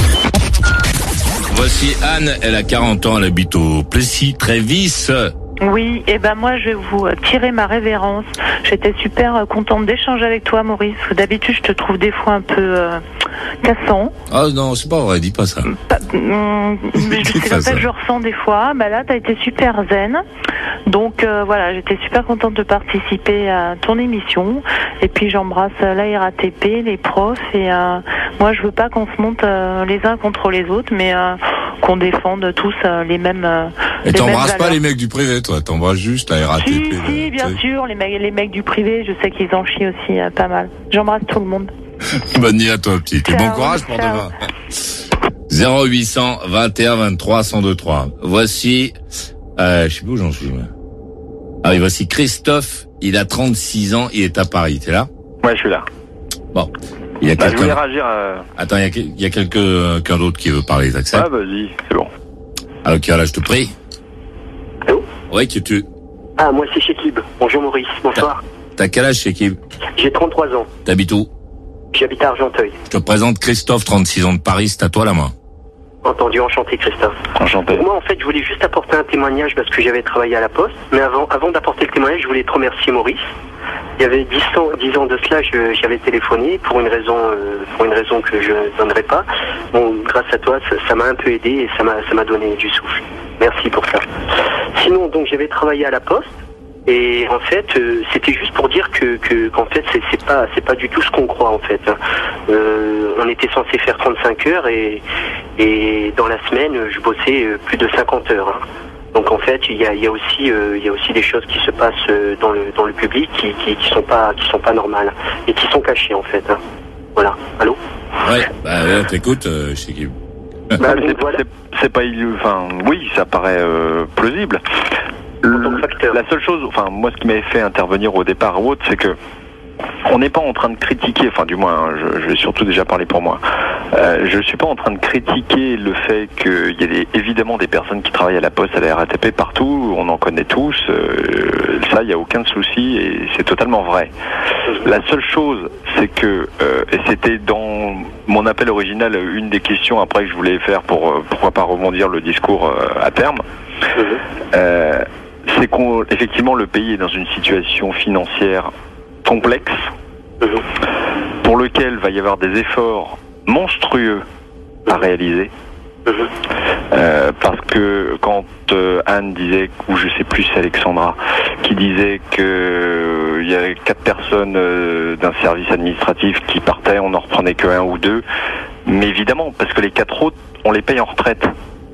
Voici Anne, elle a quarante ans, elle habite au Plessis-Trévis. Oui, et ben moi je vais vous tirer ma révérence. J'étais super contente d'échanger avec toi, Maurice. D'habitude, je te trouve des fois un peu euh, cassant. Ah non, c'est pas vrai, dis pas ça. Pas, hum, mais c'est comme ça que je ressens des fois. Bah là, t'as été super zen. Donc euh, voilà, j'étais super contente de participer à ton émission. Et puis j'embrasse la R A T P, les profs. Et euh, moi, je veux pas qu'on se monte euh, les uns contre les autres, mais euh, qu'on défende tous euh, les mêmes. Euh, et t'embrasses pas les mecs du privé, toi, t'embrasses juste la R A T P. Si, si, bien sûr, les mecs, les mecs du privé, je sais qu'ils en chient aussi euh, pas mal. J'embrasse tout le monde. Bonne nuit à toi, petit. Et bon courage pour demain. zéro huit cent vingt et un vingt-trois cent deux trois. Voici, euh, je sais plus où j'en suis, moi. Ah oui, voici Christophe, il a trente-six ans, il est à Paris, t'es là? Ouais, je suis là. Bon. Il y a bah, quelqu'un. Je voulais réagir à... Attends, il y a, il y a quelqu'un, quelqu'un d'autre qui veut parler, t'acceptes? Ah, vas-y, c'est bon. Ah, ok, là, je te prie. Allô? Oui, qui tu? Ah, moi, c'est Chekib. Bonjour, Maurice. Bonsoir. T'as quel âge, Chekib? J'ai trente-trois ans. T'habites où? J'habite à Argenteuil. Je te présente Christophe, trente-six ans de Paris, c'est à toi la main. Entendu, enchanté, Christophe. Enchanté. Moi, en fait, je voulais juste apporter un témoignage parce que j'avais travaillé à la Poste. Mais avant, avant d'apporter le témoignage, je voulais te remercier, Maurice. Il y avait dix ans, dix ans de cela, je, j'avais téléphoné pour une raison, euh, pour une raison que je ne donnerai pas. Bon, grâce à toi, ça, ça m'a un peu aidé et ça m'a, ça m'a donné du souffle. Merci pour ça. Sinon, donc, j'avais travaillé à la Poste. Et en fait, euh, c'était juste pour dire que, que qu'en fait, c'est, c'est pas, c'est pas du tout ce qu'on croit en fait. Hein. Euh, on était censé faire trente-cinq heures et et dans la semaine, je bossais plus de cinquante heures. Hein. Donc en fait, il y a, il y a aussi, euh, il y a aussi des choses qui se passent dans le dans le public qui, qui, qui sont pas, qui sont pas normales et qui sont cachées en fait. Hein. Voilà. Allô. Ouais. Bah ouais, t'écoutes, euh, je sais qui. Bah, c'est, voilà. c'est, c'est pas, enfin, oui, ça paraît euh, plausible. La seule chose, enfin moi ce qui m'avait fait intervenir au départ ou autre, c'est que on n'est pas en train de critiquer, enfin du moins, hein, je, je vais surtout déjà parler pour moi, euh, je ne suis pas en train de critiquer le fait qu'il y ait des, évidemment des personnes qui travaillent à la Poste, à la R A T P partout, on en connaît tous, euh, ça il n'y a aucun souci et c'est totalement vrai. La seule chose, c'est que, euh, et c'était dans mon appel original une des questions après que je voulais faire pour euh, pourquoi pas rebondir le discours euh, à terme, euh, c'est qu'effectivement le pays est dans une situation financière complexe pour lequel va y avoir des efforts monstrueux à réaliser. Euh, parce que quand euh, Anne disait, ou je sais plus c'est Alexandra, qui disait que euh, il y avait quatre personnes euh, d'un service administratif qui partaient, on n'en reprenait que un ou deux, mais évidemment parce que les quatre autres on les paye en retraite.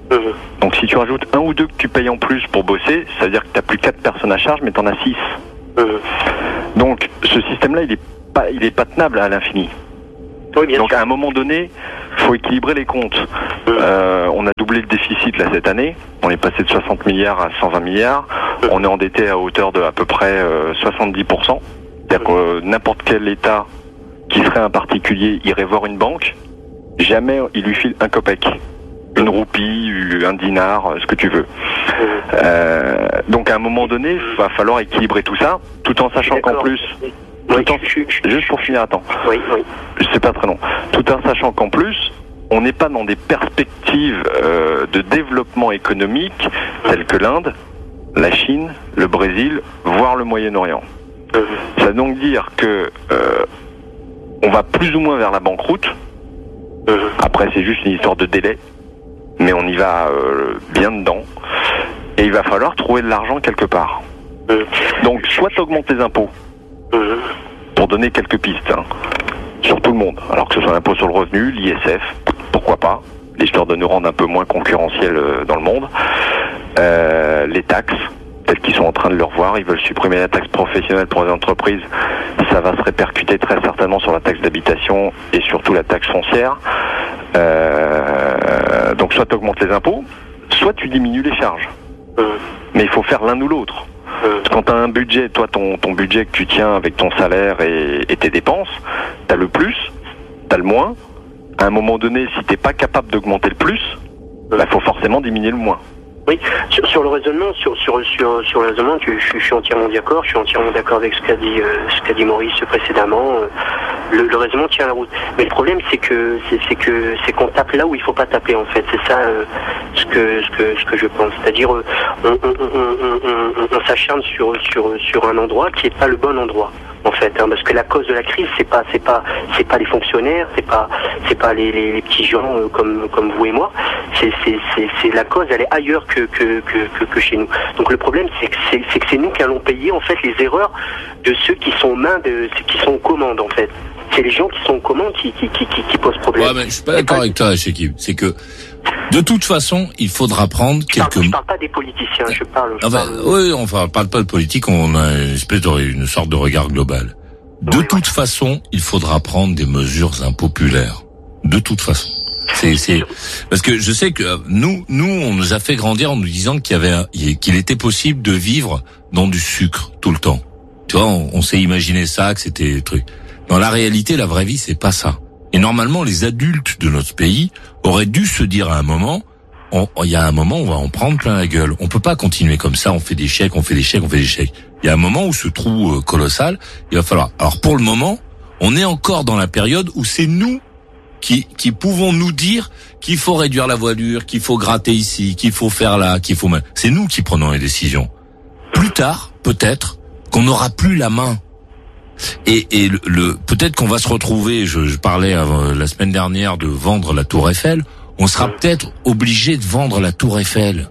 Donc si tu rajoutes un ou deux que tu payes en plus pour bosser, ça veut dire que tu n'as plus quatre personnes à charge, mais tu en as six. Mmh. Donc, ce système-là, il est pas, il est pas tenable à l'infini. Oui, bien Donc, sûr. à un moment donné, il faut équilibrer les comptes. Mmh. Euh, on a doublé le déficit là cette année. On est passé de soixante milliards à cent vingt milliards. Mmh. On est endetté à hauteur de à peu près euh, soixante-dix pour cent. C'est-à-dire que euh, n'importe quel État qui serait un particulier irait voir une banque, jamais il lui file un copec, une roupie, un dinar, ce que tu veux. Euh, donc à un moment donné, il va falloir équilibrer tout ça, tout en sachant qu'en plus, tout en, juste pour finir, attends, oui, oui. c'est pas très long, tout en sachant qu'en plus, on n'est pas dans des perspectives euh, de développement économique telles que l'Inde, la Chine, le Brésil, voire le Moyen-Orient. Ça veut donc dire que euh, on va plus ou moins vers la banqueroute. Après, c'est juste une histoire de délai, mais on y va euh, bien dedans. Et il va falloir trouver de l'argent quelque part. Donc, soit tu augmentes les impôts, pour donner quelques pistes, hein, sur tout le monde. Alors que ce soit l'impôt sur le revenu, l'I S F, pourquoi pas, l'histoire de nous rendre un peu moins concurrentiels euh, dans le monde. Euh, les taxes, telles qu'ils sont en train de le revoir, ils veulent supprimer la taxe professionnelle pour les entreprises. Ça va se répercuter très certainement sur la taxe d'habitation et surtout la taxe foncière. Euh, donc soit tu augmentes les impôts, soit tu diminues les charges. Mais il faut faire l'un ou l'autre. Quand tu as un budget, toi ton, ton budget que tu tiens avec ton salaire et, et tes dépenses, tu as le plus, tu as le moins. À un moment donné, si tu n'es pas capable d'augmenter le plus, il bah, faut forcément diminuer le moins. Oui, sur, sur le raisonnement, sur sur sur sur le raisonnement, je, je, je suis entièrement d'accord. Je suis entièrement d'accord avec ce qu'a dit euh, ce qu'a dit Maurice précédemment. Euh, le, le raisonnement tient la route. Mais le problème, c'est que c'est, c'est que c'est qu'on tape là où il faut pas taper en fait. C'est ça euh, ce que ce que ce que je pense. C'est-à-dire, euh, on, on, on, on, on, on s'acharne sur sur sur un endroit qui est pas le bon endroit. En fait, hein, parce que la cause de la crise, c'est pas, c'est pas, c'est pas les fonctionnaires, c'est pas, c'est pas les, les, les petits gens euh, comme, comme vous et moi. C'est, c'est, c'est, c'est la cause, elle est ailleurs que, que, que, que chez nous. Donc le problème, c'est que c'est, c'est que c'est nous qui allons payer en fait les erreurs de ceux qui sont aux mains, de ceux qui sont aux commandes en fait. C'est les gens qui sont aux commandes qui, qui, qui, qui, qui posent problème. Ouais, mais je suis pas d'accord avec toi, Chekib. C'est que de toute façon, il faudra prendre je quelques. Parle, je parle pas des politiciens, je parle. Je enfin, parle... Oui, enfin, on parle pas de politique, on a une espèce de, une sorte de regard global. De oui, toute ouais. façon, il faudra prendre des mesures impopulaires. De toute façon. C'est, c'est, parce que je sais que nous, nous, on nous a fait grandir en nous disant qu'il y avait, un, qu'il était possible de vivre dans du sucre tout le temps. Tu vois, on, on s'est imaginé ça, que c'était truc. Dans la réalité, la vraie vie, c'est pas ça. Et normalement, les adultes de notre pays auraient dû se dire à un moment, il y a un moment, on va en prendre plein la gueule. On peut pas continuer comme ça, on fait des chèques, on fait des chèques, on fait des chèques. Il y a un moment où ce trou euh, colossal, il va falloir. Alors pour le moment, on est encore dans la période où c'est nous qui, qui pouvons nous dire qu'il faut réduire la voilure, qu'il faut gratter ici, qu'il faut faire là, qu'il faut... C'est nous qui prenons les décisions. Plus tard, peut-être, qu'on n'aura plus la main. Et, et le, le peut-être qu'on va se retrouver, je, je parlais euh, la semaine dernière de vendre la Tour Eiffel, on sera peut-être obligé de vendre la Tour Eiffel.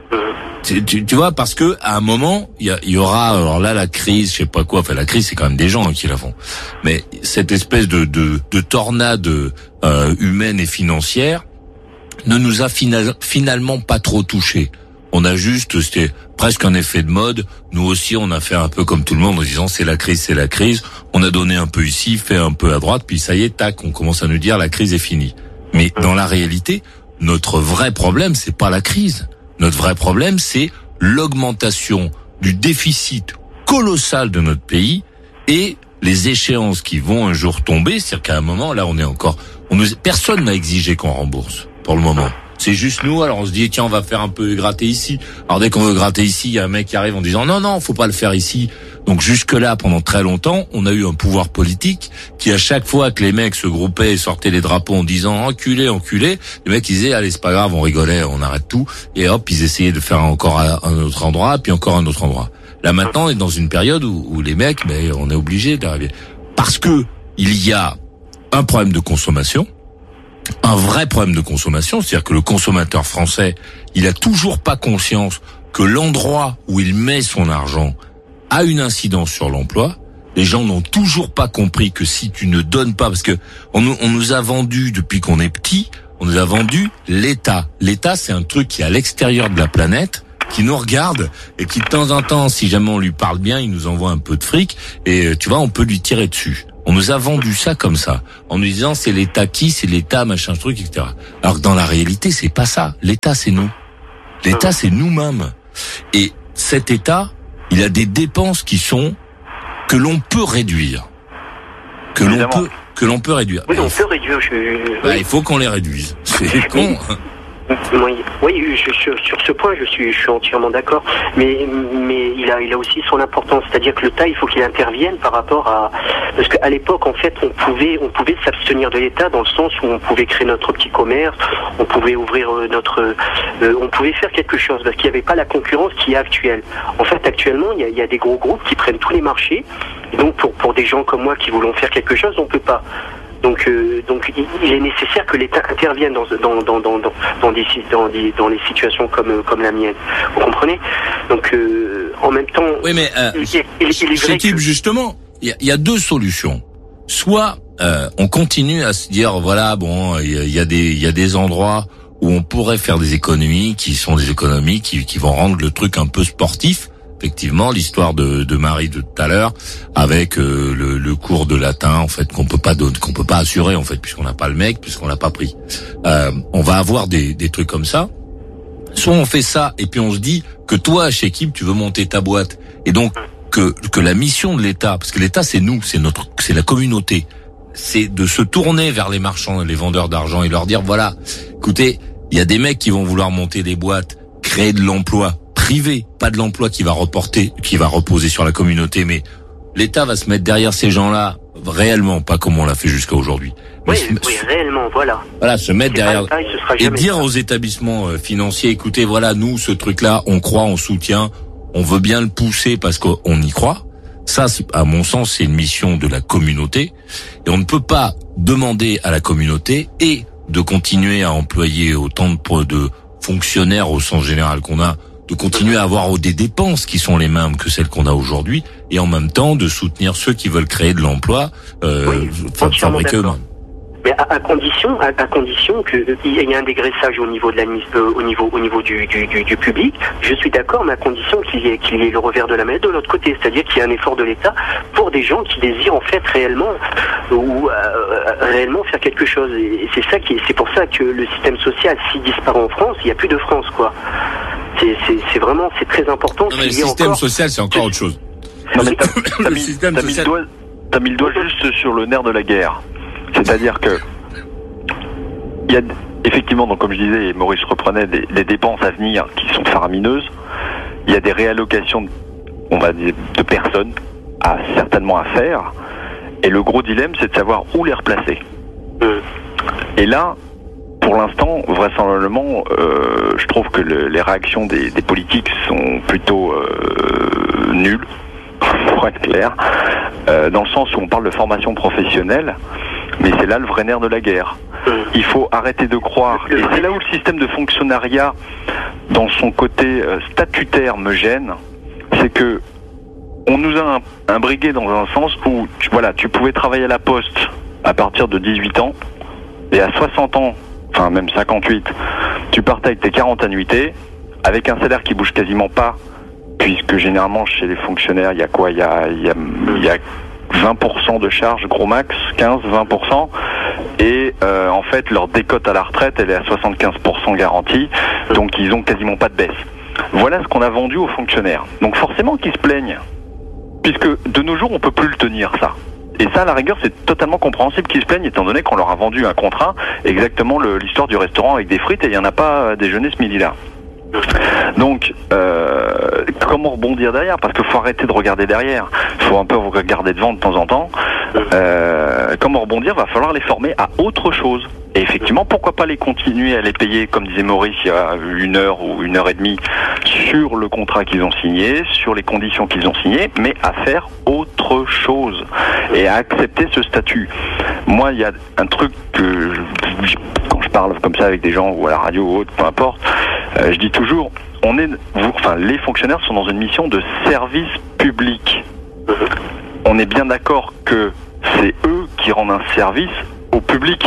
Tu, tu, tu vois, parce que à un moment, il y, y aura, alors là, la crise, je sais pas quoi, enfin la crise, c'est quand même des gens hein, qui la font, mais cette espèce de, de, de tornade euh, humaine et financière ne nous a final, finalement pas trop touchés. On a juste, c'était presque un effet de mode. Nous aussi, on a fait un peu comme tout le monde en disant c'est la crise, c'est la crise. On a donné un peu ici, fait un peu à droite, puis ça y est, tac, on commence à nous dire la crise est finie. Mais dans la réalité, notre vrai problème, c'est pas la crise. Notre vrai problème, c'est l'augmentation du déficit colossal de notre pays et les échéances qui vont un jour tomber. C'est-à-dire qu'à un moment, là, on est encore, on nous, personne n'a exigé qu'on rembourse pour le moment. C'est juste nous, alors on se dit, tiens, on va faire un peu gratter ici. Alors dès qu'on veut gratter ici, il y a un mec qui arrive en disant, non, non, faut pas le faire ici. Donc jusque-là, pendant très longtemps, on a eu un pouvoir politique qui, à chaque fois que les mecs se groupaient et sortaient les drapeaux en disant, enculé, enculé, les mecs ils disaient, allez, c'est pas grave, on rigolait, on arrête tout. Et hop, ils essayaient de faire encore un autre endroit, puis encore un autre endroit. Là maintenant, on est dans une période où, où les mecs, mais on est obligé d'arriver. Parce que il y a un problème de consommation, un vrai problème de consommation, c'est-à-dire que le consommateur français, il a toujours pas conscience que l'endroit où il met son argent a une incidence sur l'emploi. Les gens n'ont toujours pas compris que si tu ne donnes pas, parce que on, on nous a vendu depuis qu'on est petit, on nous a vendu l'État. L'État, c'est un truc qui est à l'extérieur de la planète qui nous regarde et qui de temps en temps, si jamais on lui parle bien, il nous envoie un peu de fric et tu vois, on peut lui tirer dessus. On nous a vendu ça comme ça, en nous disant c'est l'État qui, c'est l'État, machin truc, et cetera. Alors que dans la réalité, c'est pas ça. L'État, c'est nous. L'État, c'est nous-mêmes. Et cet État, il a des dépenses qui sont que l'on peut réduire, que l'on peut que l'on peut réduire. Oui, on peut réduire. Je... Bah, il faut qu'on les réduise. C'est con. Oui, oui je, je, sur ce point, je suis, je suis entièrement d'accord. Mais, mais il a, il a aussi son importance. C'est-à-dire que l'État, il faut qu'il intervienne par rapport à, parce qu'à l'époque, en fait, on pouvait, on pouvait s'abstenir de l'État dans le sens où on pouvait créer notre petit commerce, on pouvait ouvrir notre, euh, on pouvait faire quelque chose parce qu'il n'y avait pas la concurrence qui est actuelle. En fait, actuellement, il y a, il y a des gros groupes qui prennent tous les marchés. Et donc, pour, pour des gens comme moi qui voulons faire quelque chose, on peut pas. Donc, euh, donc, il est nécessaire que l'État intervienne dans dans dans dans dans, dans, des, dans, des, dans les situations comme comme la mienne. Vous comprenez? Donc, euh, en même temps, oui, mais euh, il, il, il, il est vrai que... justement, il y a, il y a deux solutions. Soit euh, on continue à se dire voilà, bon, il y a, il y a des il y a des endroits où on pourrait faire des économies qui sont des économies qui qui vont rendre le truc un peu sportif. Effectivement, l'histoire de, de Marie de tout à l'heure, avec euh, le, le cours de latin, en fait, qu'on peut pas donner, qu'on peut pas assurer, en fait, puisqu'on n'a pas le mec, puisqu'on l'a pas pris. Euh, on va avoir des, des trucs comme ça. Soit on fait ça, et puis on se dit que toi, chez Équipe, tu veux monter ta boîte, et donc que que la mission de l'État, parce que l'État, c'est nous, c'est notre, c'est la communauté, c'est de se tourner vers les marchands, les vendeurs d'argent, et leur dire voilà, écoutez, il y a des mecs qui vont vouloir monter des boîtes, créer de l'emploi privé, pas de l'emploi qui va reporter, qui va reposer sur la communauté, mais l'État va se mettre derrière ces gens-là réellement, pas comme on l'a fait jusqu'à aujourd'hui. Oui, se, oui, réellement, voilà. Voilà, se mettre derrière taille, et dire ça. Aux établissements financiers, écoutez, voilà, nous, ce truc-là, on croit, on soutient, on veut bien le pousser parce qu'on y croit. Ça, à mon sens, c'est une mission de la communauté, et on ne peut pas demander à la communauté et de continuer à employer autant de, de fonctionnaires au sens général qu'on a, de continuer à avoir des dépenses qui sont les mêmes que celles qu'on a aujourd'hui, et en même temps de soutenir ceux qui veulent créer de l'emploi, euh, oui, fabriquer eux-mêmes. Mais à, à condition, à, à condition que il y ait un dégraissage au niveau de la, euh, au niveau, au niveau du, du, du, du public. Je suis d'accord, mais à condition qu'il y ait, qu'il y ait le revers de la monnaie de l'autre côté, c'est-à-dire qu'il y ait un effort de l'État pour des gens qui désirent en fait réellement ou euh, réellement faire quelque chose. Et c'est ça qui, c'est pour ça que le système social, s'il disparaît en France, il n'y a plus de France, quoi. C'est, c'est, c'est vraiment, c'est très important. Non, mais le système encore... social, c'est encore autre chose. Non, mais t'as, t'as, mis, t'as, social... mis le doigt, t'as mis le doigt juste sur le nerf de la guerre. C'est-à-dire que il y a effectivement, donc comme je disais, et Maurice reprenait des, des dépenses à venir qui sont faramineuses. Il y a des réallocations, on va dire, de personnes à certainement à faire. Et le gros dilemme, c'est de savoir où les replacer. Et là, pour l'instant, vraisemblablement, euh, je trouve que le, les réactions des, des politiques sont plutôt euh, nulles, pour être clair, euh, dans le sens où on parle de formation professionnelle, mais c'est là le vrai nerf de la guerre. Il faut arrêter de croire, et c'est là où le système de fonctionnariat, dans son côté euh, statutaire, me gêne, c'est que on nous a imbrigué dans un sens où, tu, voilà, tu pouvais travailler à la Poste à partir de dix-huit ans, et à soixante ans, enfin même cinquante-huit, tu partais avec tes quarante annuités, avec un salaire qui bouge quasiment pas, puisque généralement chez les fonctionnaires, il y a quoi, il y a, il y a, il y a vingt pour cent de charges, gros max, quinze à vingt pour cent, et euh, en fait leur décote à la retraite, elle est à soixante-quinze pour cent garantie, donc ils ont quasiment pas de baisse. Voilà ce qu'on a vendu aux fonctionnaires. Donc forcément qu'ils se plaignent, puisque de nos jours on peut plus le tenir, ça. Et ça, à la rigueur, c'est totalement compréhensible qu'ils se plaignent, étant donné qu'on leur a vendu un contrat, exactement le, l'histoire du restaurant avec des frites, et il n'y en a pas à déjeuner ce midi-là. Donc, euh, comment rebondir derrière? Parce qu'il faut arrêter de regarder derrière. Il faut un peu regarder devant de temps en temps. Euh, comment rebondir? Va falloir les former à autre chose. Et effectivement, pourquoi pas les continuer à les payer, comme disait Maurice, il y a une heure ou une heure et demie, sur le contrat qu'ils ont signé, sur les conditions qu'ils ont signées, mais à faire autre chose et à accepter ce statut. Moi, il y a un truc que, je, quand je parle comme ça avec des gens ou à la radio ou autre, peu importe, euh, je dis toujours, on est, enfin, les fonctionnaires sont dans une mission de service public. On est bien d'accord que c'est eux qui rendent un service au public.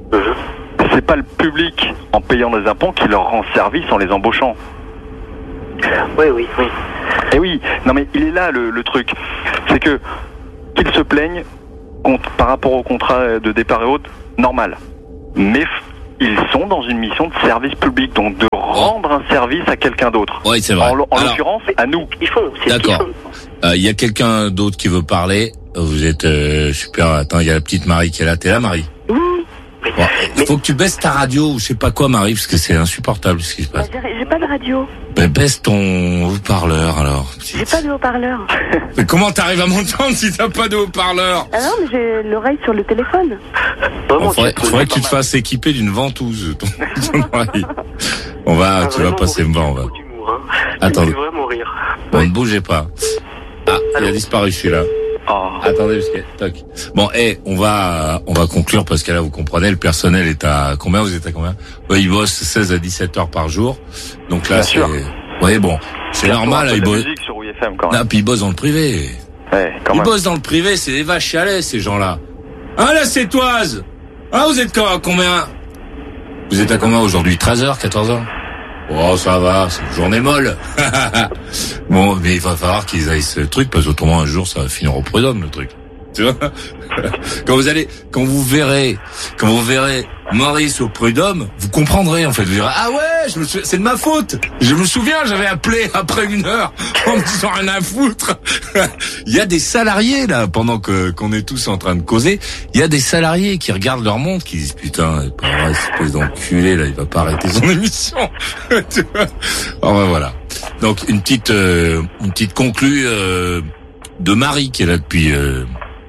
C'est pas le public, en payant des impôts, qui leur rend service en les embauchant. Oui, oui, oui. Et oui, non mais il est là le, le truc. C'est que qu'ils se plaignent contre, par rapport au contrat de départ et autres, normal. Mais f- ils sont dans une mission de service public, donc de rendre un service à quelqu'un d'autre. Oui, c'est vrai. En, en Alors, l'occurrence, à nous. Ils font, c'est d'accord. Il euh, y a quelqu'un d'autre qui veut parler. Vous êtes euh, super. Attends, il y a la petite Marie qui est là. T'es là, Marie? Oui. Bon, il faut que tu baisses ta radio ou je sais pas quoi, Marie, parce que c'est insupportable ce qui se passe. Bah, j'ai, j'ai pas de radio. Ben, baisse ton haut-parleur, alors. J'ai pas de haut-parleur. Mais comment t'arrives à m'entendre si t'as pas de haut-parleur? Ah non, mais j'ai l'oreille sur le téléphone. Il faudrait, faudrait que tu te fasses équiper d'une ventouse, ton, ton oreille. On va, Ah, tu vas passer me voir, on va. Attendez. vraiment rire. Bon, ne bougez pas. Ah, il a disparu celui-là. Oh. Attendez, parce que, toc. Bon, eh, on va, on va conclure parce que là, vous comprenez, le personnel est à combien? Vous êtes à combien? Ouais, ils bossent seize à dix-sept heures par jour. Donc là, Bien c'est, sûr. ouais, bon, c'est normal, là, ils bossent. Sur U F M quand même. Non, puis ils bossent dans le privé. Ouais, quand ils même. bossent dans le privé, c'est des vaches à lait, ces gens-là. Ah, la Sétoise! Ah, vous êtes à combien? Vous êtes à combien aujourd'hui? treize heures, quatorze heures? Oh, ça va, c'est une journée molle. Bon, mais il va falloir qu'ils aillent ce truc, parce qu'autrement, un jour, ça va finir au prud'homme, le truc. Tu vois? Quand vous allez, quand vous verrez, quand vous verrez Maurice au prud'homme, vous comprendrez, en fait. Vous direz, ah ouais, je me sou... c'est de ma faute. Je me souviens, j'avais appelé après une heure, en me disant rien à foutre. Il y a des salariés, là, pendant que, qu'on est tous en train de causer, il y a des salariés qui regardent leur montre, qui disent, putain, c'est pas vrai, cette espèce d'enculé, là, il va pas arrêter son émission. Tu vois? Oh, ben voilà. Donc, une petite, euh, une petite conclue, euh, de Marie, qui est là depuis, euh,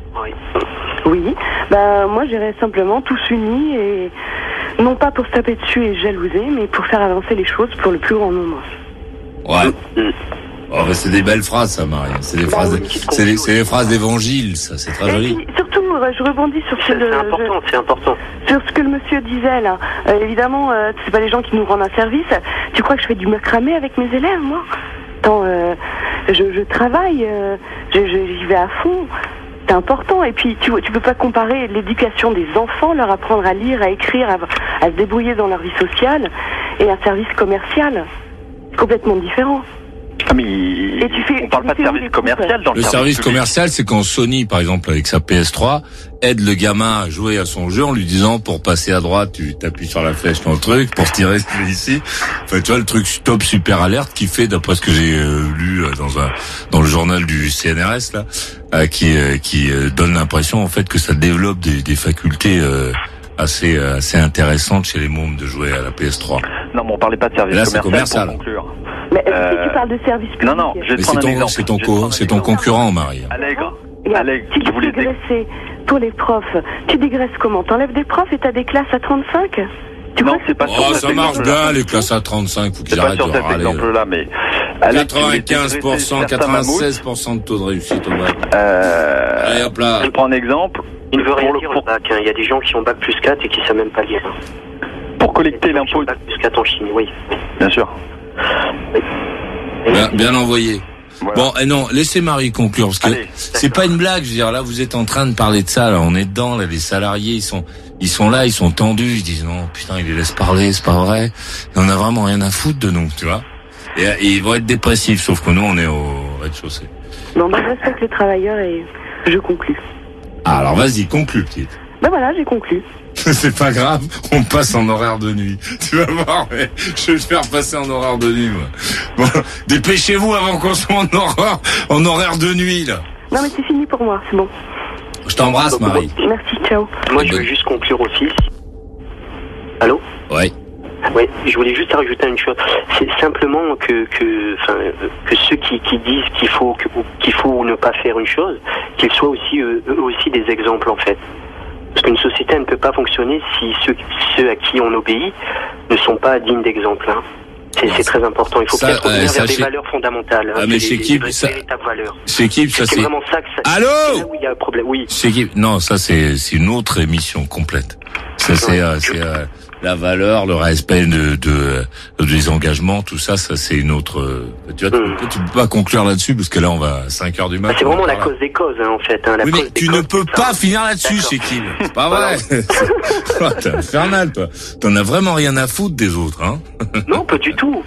Oui, bah moi j'irais simplement tous unis et non pas pour se taper dessus et jalouser, mais pour faire avancer les choses pour le plus grand nombre. ouais. Oh, bah, c'est des belles phrases, ça, Marie. C'est des phrases, c'est des, c'est des phrases d'évangile, ça. C'est très Et joli. puis, surtout, euh, je rebondis sur ce C'est, que le, c'est important, c'est important. sur ce que le monsieur disait là. Euh, évidemment, euh, c'est pas les gens qui nous rendent un service. Tu crois que je fais du macramé avec mes élèves, moi? Attends, euh, je, je travaille, euh, je, je, j'y vais à fond. C'est important. Et puis, tu, tu peux pas comparer l'éducation des enfants, leur apprendre à lire, à écrire, à, à se débrouiller dans leur vie sociale, et un service commercial. Complètement différent. Ah, mais et tu fais, on parle pas de service commercial dans le, le service, service commercial, c'est quand Sony, par exemple, avec sa P S trois, aide le gamin à jouer à son jeu en lui disant, pour passer à droite, tu t'appuies sur la flèche dans le truc, pour se tirer, c'est ici. Enfin, tu vois, le truc top super alerte qui fait, d'après ce que j'ai euh, lu euh, dans un, dans le journal du C N R S, là, euh, qui, euh, qui euh, donne l'impression, en fait, que ça développe des, des facultés, euh, assez, euh, assez intéressantes chez les mômes de jouer à la P S trois. Non, mais on parlait pas de service là, commercial, commercial pour conclure. Mais euh... si tu parles de service public... Non, non, je vais te prendre un exemple. C'est ton, co- c'est ton concurrent, Marie. Allègre. Regarde, Allègre, si je tu voulais dégraissais pour les profs, tu dégraisses comment? T'enlèves des profs et t'as des classes à trente-cinq? Tu non, crois c'est pas oh, sur ça cet marche exemple-là. bien, les classes à trente-cinq, faut qu'ils C'est pas arrêtent sur de cet râler. exemple-là, mais... quatre-vingt-quinze pour cent, quatre-vingt-seize pour cent de taux de réussite au bac. Euh... Allez, hop là. Je prends un exemple. Il ne veut rien Pour le- dire, pour- le bac, hein. Il y a des gens qui ont bac plus quatre et qui ne savent même pas lire. Pour collecter l'impôt... Bac plus quatre en chimie, oui. Bien sûr. Bien, bien envoyé. Voilà. Bon, et non, laissez Marie conclure, parce que Allez, c'est pas une blague, je veux dire, là, vous êtes en train de parler de ça, là, on est dedans, là, les salariés, ils sont, ils sont là, ils sont tendus, ils disent, non, putain, ils les laissent parler, c'est pas vrai. On a vraiment rien à foutre de nous, tu vois. Et, et ils vont être dépressifs, sauf que nous, on est au rez-de-chaussée. Non, bah, je respecte les travailleurs et je conclus. Ah, alors vas-y, conclue, petite. Ben voilà, j'ai conclu. C'est pas grave, on passe en horaire de nuit. Tu vas voir, mais je vais le faire passer en horaire de nuit, moi. Bon, dépêchez-vous avant qu'on soit en horaire, en horaire de nuit, là. Non, mais c'est fini pour moi, c'est bon. Je t'embrasse, Marie. Merci, ciao. Moi, je veux juste conclure aussi. Allô? Ouais. Oui, je voulais juste rajouter une chose. C'est simplement que que enfin que ceux qui, qui disent qu'il faut que, qu'il faut ne pas faire une chose, qu'ils soient aussi eux, eux aussi des exemples en fait. Parce qu'une société elle ne peut pas fonctionner si ceux ceux à qui on obéit ne sont pas dignes d'exemple. Hein. C'est, c'est très important. Il faut ça, peut-être revenir euh, vers ça, des chez... valeurs fondamentales. Ah, hein, mais des, chez des, qui des ça... véritables valeurs. Chez qui ça c'est. C'est vraiment ça que ça. Allô? C'est là où il y a un problème. Oui. Chez qui non, ça c'est c'est une autre émission complète. Ça c'est euh, c'est euh, la valeur, le respect de, de, de des engagements, tout ça, ça c'est une autre. Euh, tu vois, mmh. tu, tu peux pas conclure là-dessus parce que là on va à cinq heures du matin. Bah, c'est vraiment la cause des causes, hein, en fait. Hein, la oui, cause mais des tu causes, ne peux pas ça. finir là-dessus, D'accord. chez qui? C'est pas vrai. Oh, t'es infernal, toi. T'en as vraiment rien à foutre des autres, hein? Non, pas du tout.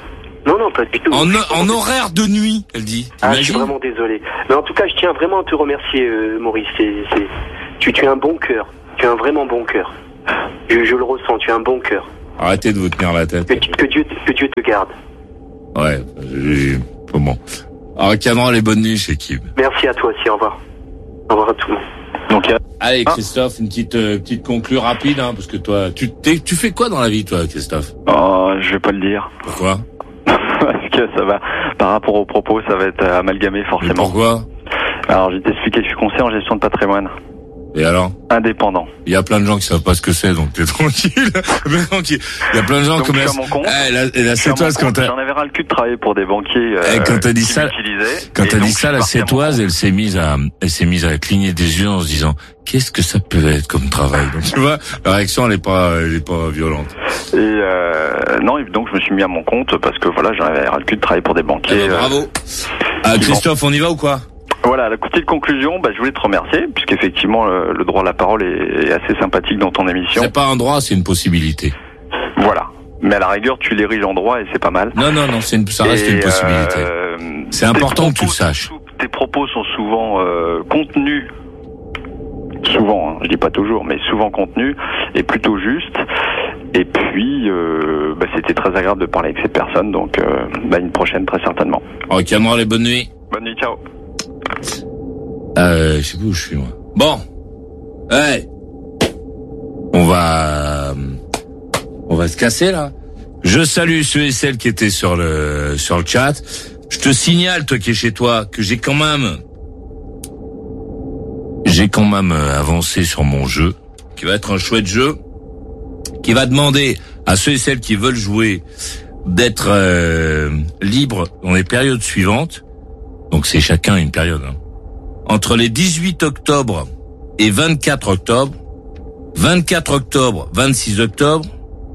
Non, non, pas du tout. En, en horaire de nuit, elle dit. Ah, je suis vraiment désolé. Mais en tout cas, je tiens vraiment à te remercier, euh, Maurice. C'est, c'est... Tu, tu as un bon cœur. Tu as un vraiment bon cœur. Je, je le ressens, tu as un bon cœur. Arrêtez de vous tenir la tête. Que, que, Dieu, que Dieu te garde. Ouais, j'ai... Bon. Alors, Cameron, les bonnes nuits chez Kib. Merci à toi aussi, au revoir. Au revoir à tout le monde. Donc, allez, Christophe, une petite euh, petite conclue rapide, hein, parce que toi, tu t'es, tu fais quoi dans la vie, toi, Christophe? Oh, je vais pas le dire. Pourquoi? Parce que ça va, par rapport aux propos, ça va être amalgamé forcément. Mais pourquoi? Alors, je vais t'expliquer, je suis conseiller en gestion de patrimoine. Et alors? Indépendant. Il y a plein de gens qui savent pas ce que c'est, donc t'es tranquille. tranquille. Il y a plein de gens donc, comme la... la... Eh, la, la sétoise, quand t'as... J'en avais ras le cul de travailler pour des banquiers, euh, eh, quand t'as dit ça, quand t'as donc, dit ça, la sétoise, elle s'est mise à, elle s'est mise à cligner des yeux en se disant, qu'est-ce que ça peut être comme travail? Donc, tu vois, la réaction, elle est pas, elle est pas violente. Et, euh, non, et donc, je me suis mis à mon compte parce que voilà, j'en avais ras le cul de travailler pour des banquiers. Eh ben, bravo. Euh, ah, Christophe, on y va ou quoi? Voilà, la petite conclusion, bah, je voulais te remercier, puisqu'effectivement, le, le droit à la parole est, est assez sympathique dans ton émission. C'est pas un droit, c'est une possibilité. Voilà. Mais à la rigueur, tu l'ériges en droit et c'est pas mal. Non, non, non, c'est une, ça reste et une possibilité. Euh, c'est important que tu le saches. Tes propos sont souvent euh, contenus, souvent, hein, je dis pas toujours, mais souvent contenus, et plutôt justes. Et puis, euh, bah, c'était très agréable de parler avec ces personnes, donc euh, bah, une prochaine très certainement. Ok, Cameron, les bonnes nuits. Bonne nuit, ciao. Euh, je sais plus où je suis, moi. Bon. Hey. On va, on va se casser, là. Je salue ceux et celles qui étaient sur le, sur le chat. Je te signale, toi qui es chez toi, que j'ai quand même, j'ai quand même avancé sur mon jeu, qui va être un chouette jeu, qui va demander à ceux et celles qui veulent jouer d'être euh, libres dans les périodes suivantes. Donc c'est chacun une période, hein. Entre les dix-huit octobre et vingt-quatre octobre, vingt-quatre octobre, vingt-six octobre.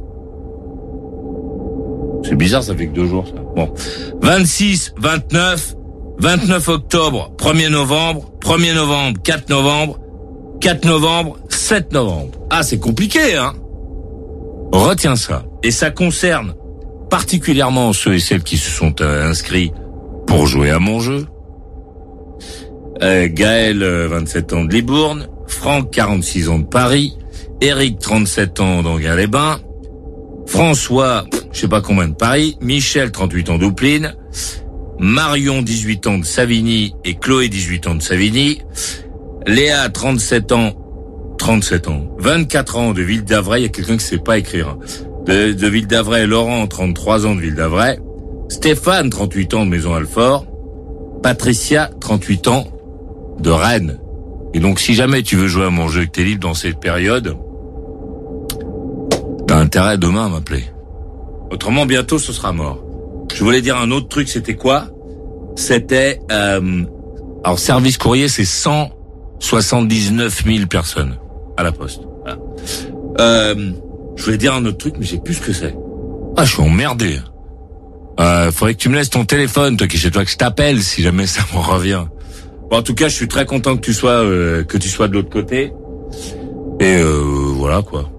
C'est bizarre, ça fait que deux jours, ça. Bon. vingt-six, vingt-neuf, vingt-neuf octobre, premier novembre, premier novembre, quatre novembre, quatre novembre, sept novembre. Ah, c'est compliqué, hein? Retiens ça. Et ça concerne particulièrement ceux et celles qui se sont euh, inscrits pour jouer à mon jeu. Euh, Gaël, euh, vingt-sept ans de Libourne, Franck, quarante-six ans de Paris, Eric, trente-sept ans d'Anguin-les-Bains, François, je sais pas combien de Paris, Michel, trente-huit ans d'Oupline, Marion, dix-huit ans de Savigny et Chloé, dix-huit ans de Savigny, Léa, trente-sept ans, trente-sept ans, vingt-quatre ans de Ville d'Avray, il y a quelqu'un qui sait pas écrire, de, de Ville d'Avray, Laurent, trente-trois ans de Ville d'Avray, Stéphane, trente-huit ans de Maison-Alfort, Patricia, trente-huit ans de Rennes. Et donc, si jamais tu veux jouer à mon jeu et que t'es libre dans cette période, t'as intérêt demain à m'appeler. Autrement, bientôt, ce sera mort. Je voulais dire un autre truc, c'était quoi? C'était... Euh, alors, service courrier, c'est cent soixante-dix-neuf mille personnes à la poste. Voilà. Euh, je voulais dire un autre truc, mais je sais plus ce que c'est. Ah, je suis emmerdé. Euh, faudrait que tu me laisses ton téléphone, toi qui es chez toi, que je t'appelle si jamais ça me revient. Bon, en tout cas, je suis très content que tu sois euh, que tu sois de l'autre côté. Et euh, voilà quoi.